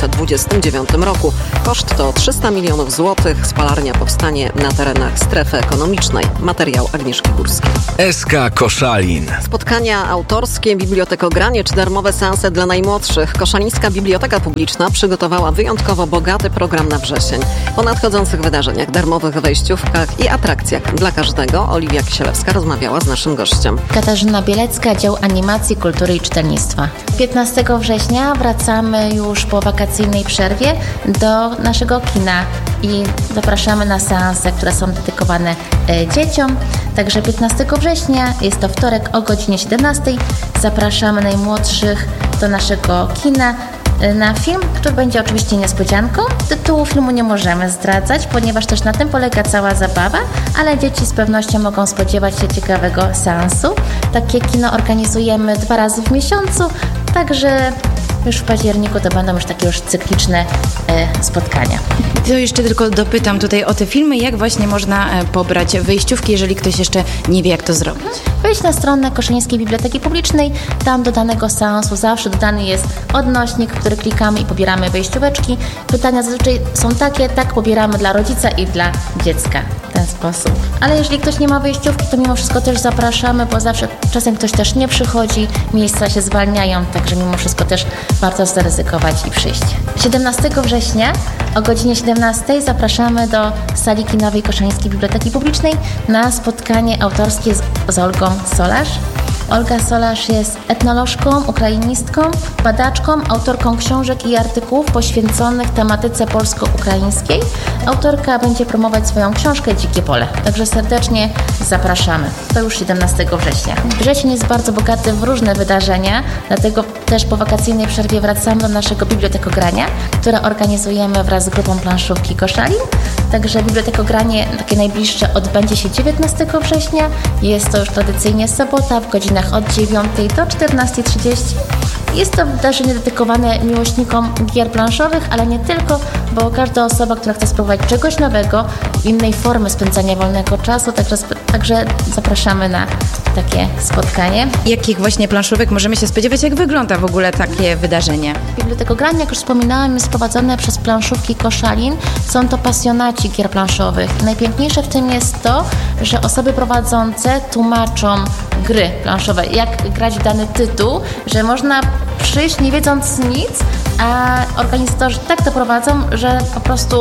2029 roku. Koszt to 300 milionów złotych. Spalarnia powstanie na terenach strefy ekonomicznej. Materiał Agnieszki Górskiej.
SK Koszalin.
Spotkania autorskie, bibliotekogranie czy darmowe seanse dla najmłodszych. Koszalińska Biblioteka Publiczna przygotowała wyjątkowo bogaty program na wrzesień. O nadchodzących wydarzeniach, darmowych wejściówkach i atrakcjach dla każdego Oliwia Kisielewska rozmawiała z naszym gościem.
Katarzyna Bielecka, dział animacji, kultury i czytelnictwa. 15 września wracamy już po wakacyjnej przerwie do naszego kina i zapraszamy na seanse, które są dedykowane dzieciom. Także 15 września, jest to wtorek o godzinie 17. Zapraszamy najmłodszych do naszego kina na film, który będzie oczywiście niespodzianką. Tytułu filmu nie możemy zdradzać, ponieważ też na tym polega cała zabawa, ale dzieci z pewnością mogą spodziewać się ciekawego seansu. Takie kino organizujemy 2 razy w miesiącu, także już w październiku to będą już takie cykliczne spotkania.
To jeszcze tylko dopytam tutaj o te filmy, jak właśnie można pobrać wejściówki, jeżeli ktoś jeszcze nie wie, jak to zrobić.
Wejdź na stronę Koszalińskiej Biblioteki Publicznej, tam do danego seansu zawsze dodany jest odnośnik, który klikamy i pobieramy wejścióweczki. Pytania zazwyczaj są takie, tak pobieramy dla rodzica i dla dziecka w ten sposób. Ale jeżeli ktoś nie ma wejściówki, to mimo wszystko też zapraszamy, bo zawsze czasem ktoś też nie przychodzi, miejsca się zwalniają, także mimo wszystko też warto zaryzykować i przyjść. 17 września o godzinie 17 zapraszamy do sali kinowej Koszalińskiej Biblioteki Publicznej na spotkanie autorskie z Olgą Solarz. Olga Solarz jest etnolożką, ukrainistką, badaczką, autorką książek i artykułów poświęconych tematyce polsko-ukraińskiej. Autorka będzie promować swoją książkę Dzikie Pole, także serdecznie zapraszamy. To już 17 września. Wrzesień jest bardzo bogaty w różne wydarzenia, dlatego też po wakacyjnej przerwie wracamy do naszego bibliotekogrania, które organizujemy wraz z grupą planszówki Koszalin. Także bibliotekogranie takie najbliższe odbędzie się 19 września. Jest to już tradycyjnie sobota w godzinach od 9 do 14:30. Jest to wydarzenie dedykowane miłośnikom gier planszowych, ale nie tylko, bo każda osoba, która chce spróbować czegoś nowego, innej formy spędzania wolnego czasu, także zapraszamy na takie spotkanie.
Jakich właśnie planszówek możemy się spodziewać? Jak wygląda w ogóle takie wydarzenie?
Bibliotekogranie, jak już wspominałam, jest prowadzone przez planszówki Koszalin. Są to pasjonaci gier planszowych. Najpiękniejsze w tym jest to, że osoby prowadzące tłumaczą gry planszowe, jak grać w dany tytuł, że można przyjść nie wiedząc nic, a organizatorzy tak to prowadzą, że po prostu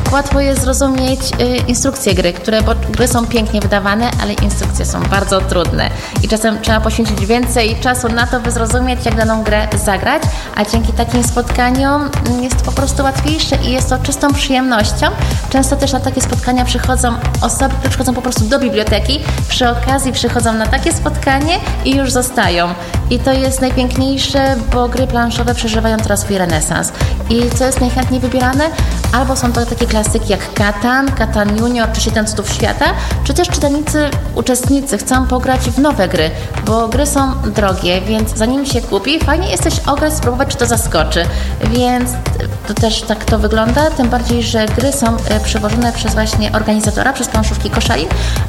jak łatwo jest zrozumieć instrukcje gry, bo gry są pięknie wydawane, ale instrukcje są bardzo trudne i czasem trzeba poświęcić więcej czasu na to, by zrozumieć, jak daną grę zagrać, a dzięki takim spotkaniom jest to po prostu łatwiejsze i jest to czystą przyjemnością. Często też na takie spotkania przychodzą osoby, które przychodzą po prostu do biblioteki, przy okazji przychodzą na takie spotkanie i już zostają. I to jest najpiękniejsze, bo gry planszowe przeżywają teraz swój renesans. I co jest najchętniej wybierane? Albo są to takie klasyki jak Catan Junior czy Siedem Cudów Świata, czy też uczestnicy chcą pograć w nowe gry, bo gry są drogie, więc zanim się kupi, fajnie jest też ograć, spróbować, czy to zaskoczy. Więc to też tak to wygląda, tym bardziej, że gry są przewożone przez właśnie organizatora, przez planszówki Koszalin,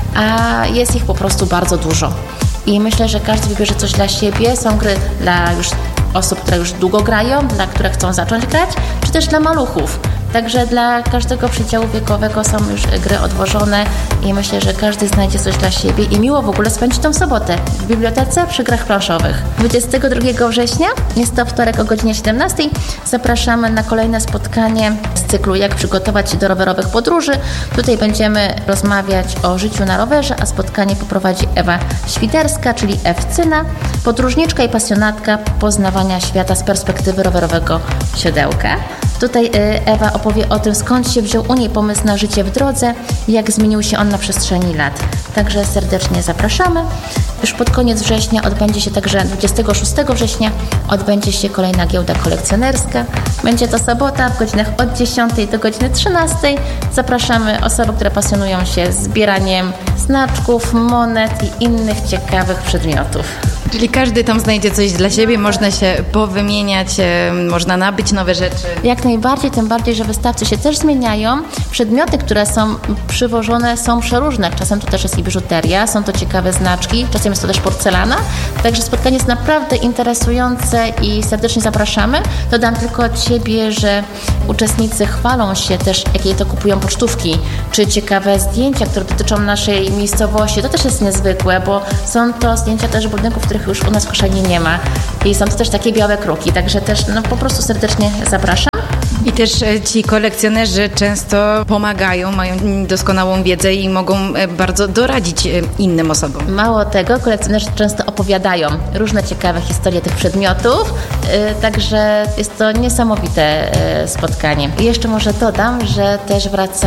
a jest ich po prostu bardzo dużo. I myślę, że każdy wybierze coś dla siebie. Są gry dla już osób, które już długo grają, dla które chcą zacząć grać, czy też dla maluchów. Także dla każdego przedziału wiekowego są już gry odwożone i myślę, że każdy znajdzie coś dla siebie i miło w ogóle spędzić tą sobotę w bibliotece przy grach planszowych. 22 września, jest to wtorek o godzinie 17, zapraszamy na kolejne spotkanie z cyklu Jak przygotować się do rowerowych podróży. Tutaj będziemy rozmawiać o życiu na rowerze, a spotkanie poprowadzi Ewa Świderska, czyli Ewcyna, podróżniczka i pasjonatka poznawania świata z perspektywy rowerowego siodełka. Tutaj Ewa opowie o tym, skąd się wziął u niej pomysł na życie w drodze i jak zmienił się on na przestrzeni lat. Także serdecznie zapraszamy. Już pod koniec września odbędzie się także 26 września odbędzie się kolejna giełda kolekcjonerska. Będzie to sobota w godzinach od 10 do godziny 13. Zapraszamy osoby, które pasjonują się zbieraniem znaczków, monet i innych ciekawych przedmiotów.
Czyli każdy tam znajdzie coś dla siebie, można się powymieniać, można nabyć nowe rzeczy.
Jak najbardziej, tym bardziej, że wystawcy się też zmieniają. Przedmioty, które są przywożone, są przeróżne. Czasem to też jest i biżuteria, są to ciekawe znaczki, czasem jest to też porcelana. Także spotkanie jest naprawdę interesujące i serdecznie zapraszamy. Dodam tylko od siebie, że uczestnicy chwalą się też, jakie to kupują pocztówki, czy ciekawe zdjęcia, które dotyczą naszej miejscowości. To też jest niezwykłe, bo są to zdjęcia też budynków, których już u nas w Koszalinie nie ma. I są to też takie białe kruki, także też po prostu serdecznie zapraszam.
I też ci kolekcjonerzy często pomagają, mają doskonałą wiedzę i mogą bardzo doradzić innym osobom.
Mało tego, kolekcjonerzy często opowiadają różne ciekawe historie tych przedmiotów, także jest to niesamowite spotkanie. I jeszcze może dodam, że też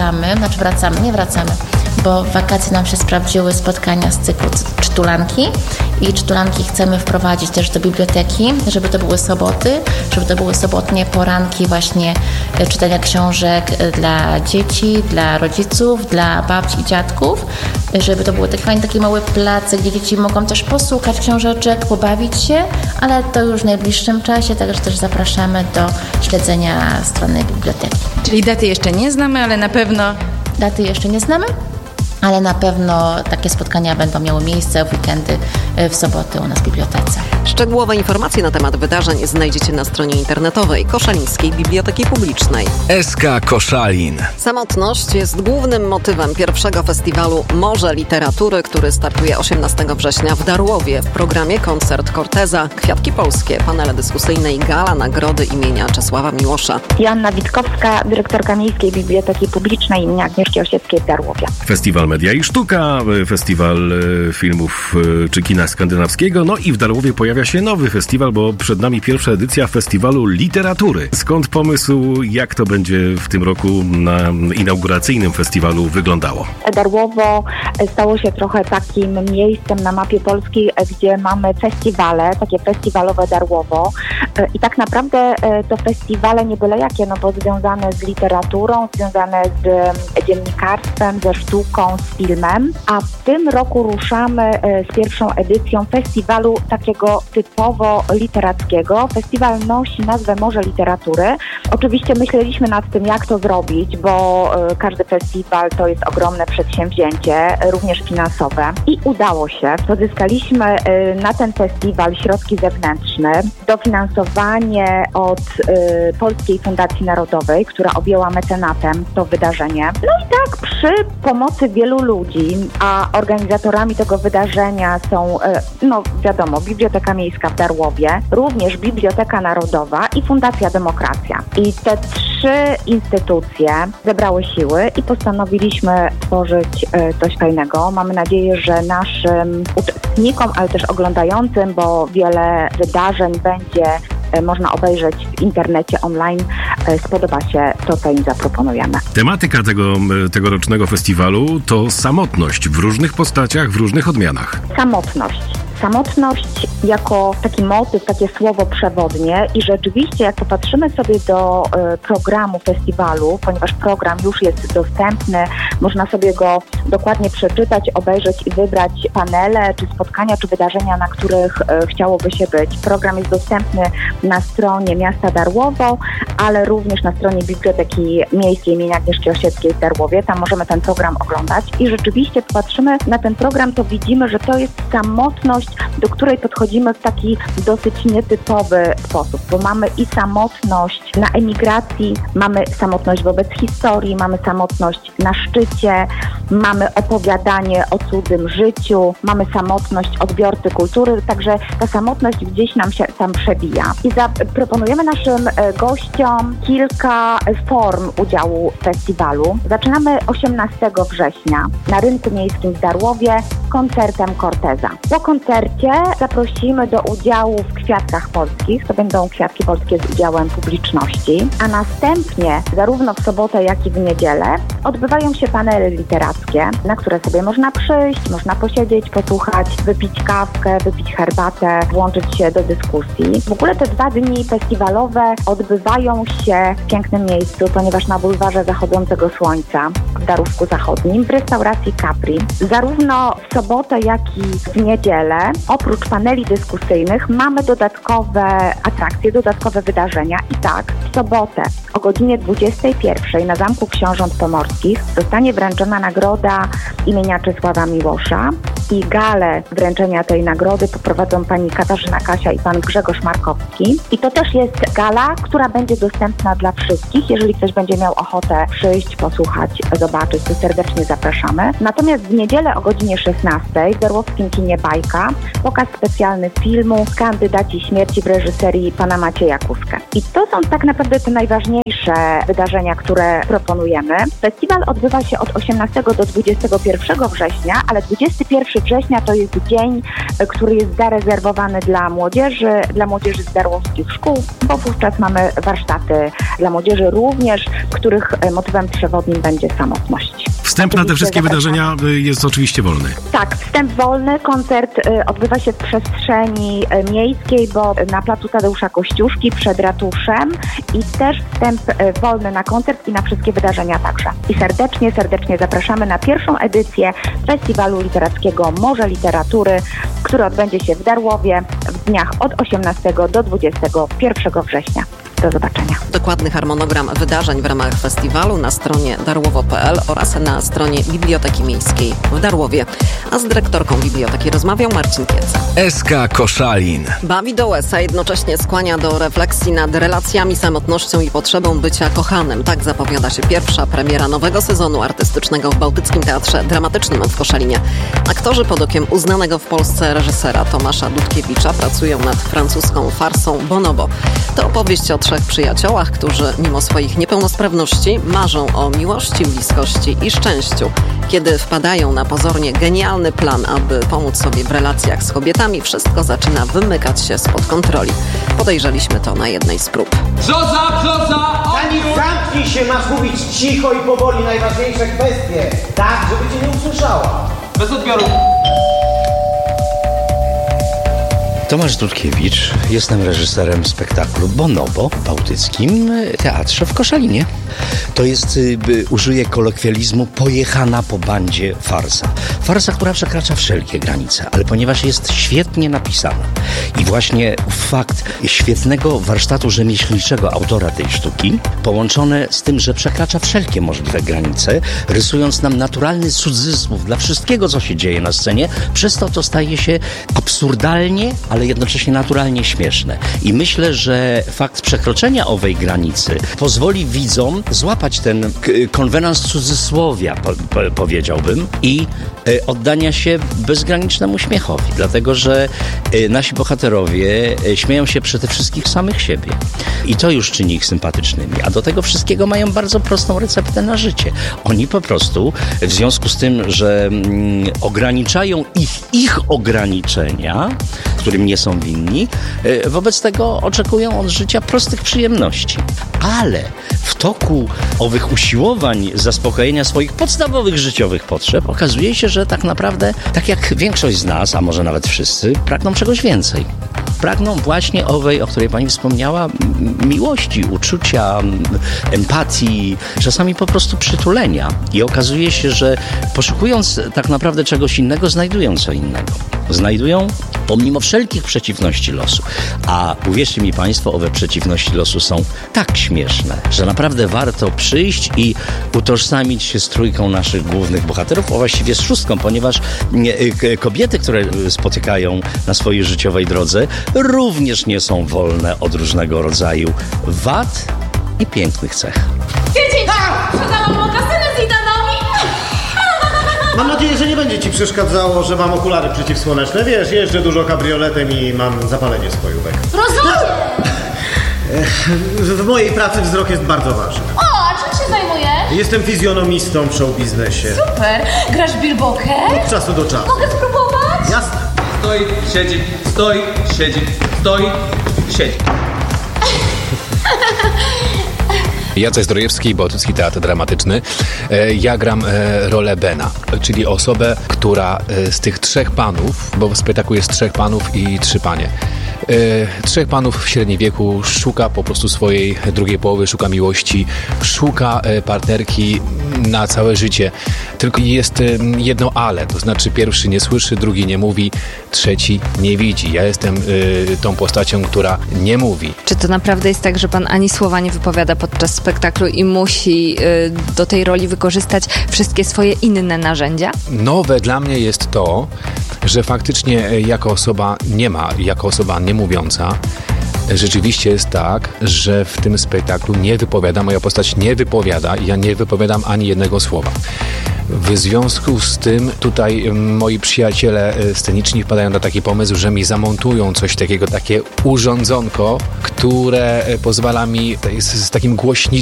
nie wracamy, bo w wakacje nam się sprawdziły spotkania z cyklu Czytulanki i Czytulanki chcemy wprowadzić też do biblioteki, żeby to były soboty, żeby to były sobotnie poranki właśnie czytania książek dla dzieci, dla rodziców, dla babci i dziadków, żeby to były taki mały plac, gdzie dzieci mogą też posłuchać książeczek, pobawić się, ale to już w najbliższym czasie, także też zapraszamy do śledzenia strony biblioteki.
Czyli daty jeszcze nie znamy, ale na pewno...
Daty jeszcze nie znamy, ale na pewno takie spotkania będą miały miejsce w weekendy, w soboty u nas w bibliotece.
Szczegółowe informacje na temat wydarzeń znajdziecie na stronie internetowej Koszalińskiej Biblioteki Publicznej.
SK Koszalin.
Samotność jest głównym motywem pierwszego festiwalu Morze Literatury, który startuje 18 września w Darłowie. W programie koncert Corteza, Kwiatki Polskie, panele dyskusyjne i gala nagrody imienia Czesława Miłosza.
Joanna Witkowska, dyrektorka Miejskiej Biblioteki Publicznej im. Agnieszki Osieckiej w Darłowie.
Festiwal Media i Sztuka, festiwal filmów czy kina skandynawskiego, no i w Darłowie pojawia się nowy festiwal, bo przed nami pierwsza edycja Festiwalu Literatury. Skąd pomysł, jak to będzie w tym roku na inauguracyjnym festiwalu wyglądało?
Darłowo stało się trochę takim miejscem na mapie Polski, gdzie mamy festiwale, takie festiwalowe Darłowo i tak naprawdę to festiwale nie byle jakie, no bo związane z literaturą, związane z dziennikarstwem, ze sztuką, z filmem, a w tym roku ruszamy z pierwszą edycją festiwalu takiego typowo literackiego. Festiwal nosi nazwę Morze Literatury. Oczywiście myśleliśmy nad tym, jak to zrobić, bo każdy festiwal to jest ogromne przedsięwzięcie, również finansowe. I udało się. Pozyskaliśmy na ten festiwal środki zewnętrzne, dofinansowanie od Polskiej Fundacji Narodowej, która objęła mecenatem to wydarzenie. No i tak przy pomocy wielu ludzi, a organizatorami tego wydarzenia są, no wiadomo, Biblioteka Biblioteka Miejska w Darłowie, również Biblioteka Narodowa i Fundacja Demokracja. I te 3 instytucje zebrały siły i postanowiliśmy tworzyć coś fajnego. Mamy nadzieję, że naszym uczestnikom, ale też oglądającym, bo wiele wydarzeń będzie można obejrzeć w internecie online, spodoba się to, co im zaproponujemy.
Tematyka tegorocznego festiwalu to samotność w różnych postaciach, w różnych odmianach. Samotność jako taki motyw, takie słowo przewodnie i rzeczywiście jak popatrzymy sobie do programu festiwalu, ponieważ program już jest dostępny, można sobie go dokładnie przeczytać, obejrzeć i wybrać panele, czy spotkania, czy wydarzenia, na których chciałoby się być. Program jest dostępny na stronie Miasta Darłowo, ale również na stronie Biblioteki Miejskiej imienia Agnieszki Osieckiej w Darłowie. Tam możemy ten program oglądać i rzeczywiście patrzymy na ten program, to widzimy, że to jest samotność, do której podchodzimy w taki dosyć nietypowy sposób, bo mamy i samotność na emigracji, mamy samotność wobec historii, mamy samotność na szczycie, mamy opowiadanie o cudzym życiu, mamy samotność odbiorcy kultury, także ta samotność gdzieś nam się tam przebija. I zaproponujemy naszym gościom kilka form udziału w festiwalu. Zaczynamy 18 września na Rynku Miejskim w Darłowie koncertem Corteza. Po koncercie zaprosimy do udziału w Kwiatkach Polskich. To będą kwiatki polskie z udziałem publiczności. A następnie, zarówno w sobotę, jak i w niedzielę, odbywają się panele literackie, na które sobie można przyjść, można posiedzieć, posłuchać, wypić kawkę, wypić herbatę, włączyć się do dyskusji. W ogóle te 2 dni festiwalowe odbywają się w pięknym miejscu, ponieważ na bulwarze zachodzącego słońca w Darówku Zachodnim w restauracji Capri. Zarówno w sobotę, jak i w niedzielę, oprócz paneli dyskusyjnych, mamy dodatkowe atrakcje, dodatkowe wydarzenia. I tak, w sobotę o godzinie 21 na Zamku Książąt Pomorskich zostanie wręczona nagroda imienia Czesława Miłosza i galę wręczenia tej nagrody poprowadzą pani Katarzyna Kasia i pan Grzegorz Markowski. I to też jest gala, która będzie dostępna dla wszystkich. Jeżeli ktoś będzie miał ochotę przyjść, posłuchać, zobaczyć, to serdecznie zapraszamy. Natomiast w niedzielę o godzinie 16 w Darłowskim Kinie Bajka pokaz specjalny filmu Kandydaci śmierci w reżyserii pana Macieja Kuskę. I to są tak naprawdę te najważniejsze wydarzenia, które proponujemy. Festiwal odbywa się od 18 do 21 września, ale 21 września to jest dzień, który jest zarezerwowany dla młodzieży z darłowskich szkół, bo wówczas mamy warsztaty dla młodzieży również, których motywem przewodnim będzie samotność. Wstęp na te wszystkie wydarzenia jest oczywiście wolny.
Tak, wstęp wolny. Koncert odbywa się w przestrzeni miejskiej, bo na placu Tadeusza Kościuszki przed ratuszem i też wstęp wolny na koncert i na wszystkie wydarzenia także. I serdecznie zapraszamy na pierwszą edycję Festiwalu Literackiego Morze Literatury, który odbędzie się w Darłowie w dniach od 18 do 21 września. Do zobaczenia.
Dokładny harmonogram wydarzeń w ramach festiwalu na stronie darłowo.pl oraz na stronie Biblioteki Miejskiej w Darłowie. A z dyrektorką biblioteki rozmawiał Marcin Kieca.
SK Koszalin.
Bawi do łez, a jednocześnie skłania do refleksji nad relacjami, samotnością i potrzebą bycia kochanym. Tak zapowiada się pierwsza premiera nowego sezonu artystycznego w Bałtyckim Teatrze Dramatycznym w Koszalinie. Aktorzy pod okiem uznanego w Polsce reżysera Tomasza Dudkiewicza pracują nad francuską farsą Bonobo. To opowieść o 3 przyjaciołach, którzy mimo swoich niepełnosprawności marzą o miłości, bliskości i szczęściu. Kiedy wpadają na pozornie genialny plan, aby pomóc sobie w relacjach z kobietami, wszystko zaczyna wymykać się spod kontroli. Podejrzeliśmy to na jednej z prób.
Brzoza! Ani zamknij się, masz mówić cicho i powoli najważniejsze kwestie, tak, żeby cię nie usłyszała. Bez odbioru.
Tomasz Dudkiewicz, jestem reżyserem spektaklu Bonobo w Bałtyckim Teatrze w Koszalinie. To jest, użyję kolokwializmu, pojechana po bandzie farsa. Farsa, która przekracza wszelkie granice, ale ponieważ jest świetnie napisana i właśnie fakt świetnego warsztatu rzemieślniczego autora tej sztuki, połączone z tym, że przekracza wszelkie możliwe granice, rysując nam naturalny cudzysłów dla wszystkiego, co się dzieje na scenie, przez to staje się absurdalnie, ale jednocześnie naturalnie śmieszne. I myślę, że fakt przekroczenia owej granicy pozwoli widzom złapać złapać ten konwenans cudzysłowia, powiedziałbym, i oddania się bezgranicznemu śmiechowi, dlatego że nasi bohaterowie śmieją się przede wszystkim samych siebie i to już czyni ich sympatycznymi, a do tego wszystkiego mają bardzo prostą receptę na życie. Oni po prostu, w związku z tym, że ograniczają ich ograniczenia, którym nie są winni, wobec tego oczekują od życia prostych przyjemności. Ale w toku owych usiłowań zaspokojenia swoich podstawowych życiowych potrzeb okazuje się, że tak naprawdę, tak jak większość z nas, a może nawet wszyscy, pragną czegoś więcej. Pragną właśnie owej, o której pani wspomniała, miłości, uczucia, empatii, czasami po prostu przytulenia. I okazuje się, że poszukując tak naprawdę czegoś innego, znajdują co innego. Znajdują pomimo wszelkich przeciwności losu. A uwierzcie mi państwo, owe przeciwności losu są tak śmieszne, że naprawdę warto przyjść i utożsamić się z trójką naszych głównych bohaterów, a właściwie z szóstką, ponieważ kobiety, które spotykają na swojej życiowej drodze, również nie są wolne od różnego rodzaju wad i pięknych cech.
Sprzedałam mokasyny z idonami!
Mam nadzieję, że nie będzie ci przeszkadzało, że mam okulary przeciwsłoneczne. Wiesz, jeżdżę dużo kabrioletem i mam zapalenie spojówek.
Rozumiem!
W mojej pracy wzrok jest bardzo ważny.
O, a czym się zajmujesz?
Jestem fizjonomistą w showbiznesie.
Super! Grasz bilbokę?
Od czasu do czasu.
Mogę spróbować?
Jasne.
Stoi, siedzi, stoi, siedzi, stoi, siedzi.
Jacek Zdrojewski, Bałtycki Teatr Dramatyczny. Ja gram rolę Bena, czyli osobę, która z tych trzech panów, bo w spektaklu jest trzech panów i trzy panie. Trzech panów w średnim wieku szuka po prostu swojej drugiej połowy, szuka miłości, szuka partnerki na całe życie. Tylko jest jedno ale, to znaczy pierwszy nie słyszy, drugi nie mówi, trzeci nie widzi. Ja jestem tą postacią, która nie mówi.
Czy to naprawdę jest tak, że pan ani słowa nie wypowiada podczas spektaklu i musi do tej roli wykorzystać wszystkie swoje inne narzędzia?
Nowe dla mnie jest to, że faktycznie jako osoba nie mówiąca, rzeczywiście jest tak, że w tym spektaklu moja postać nie wypowiada i ja nie wypowiadam ani jednego słowa. W związku z tym tutaj moi przyjaciele sceniczni wpadają na taki pomysł, że mi zamontują coś takiego, takie urządzonko, które pozwala mi z takim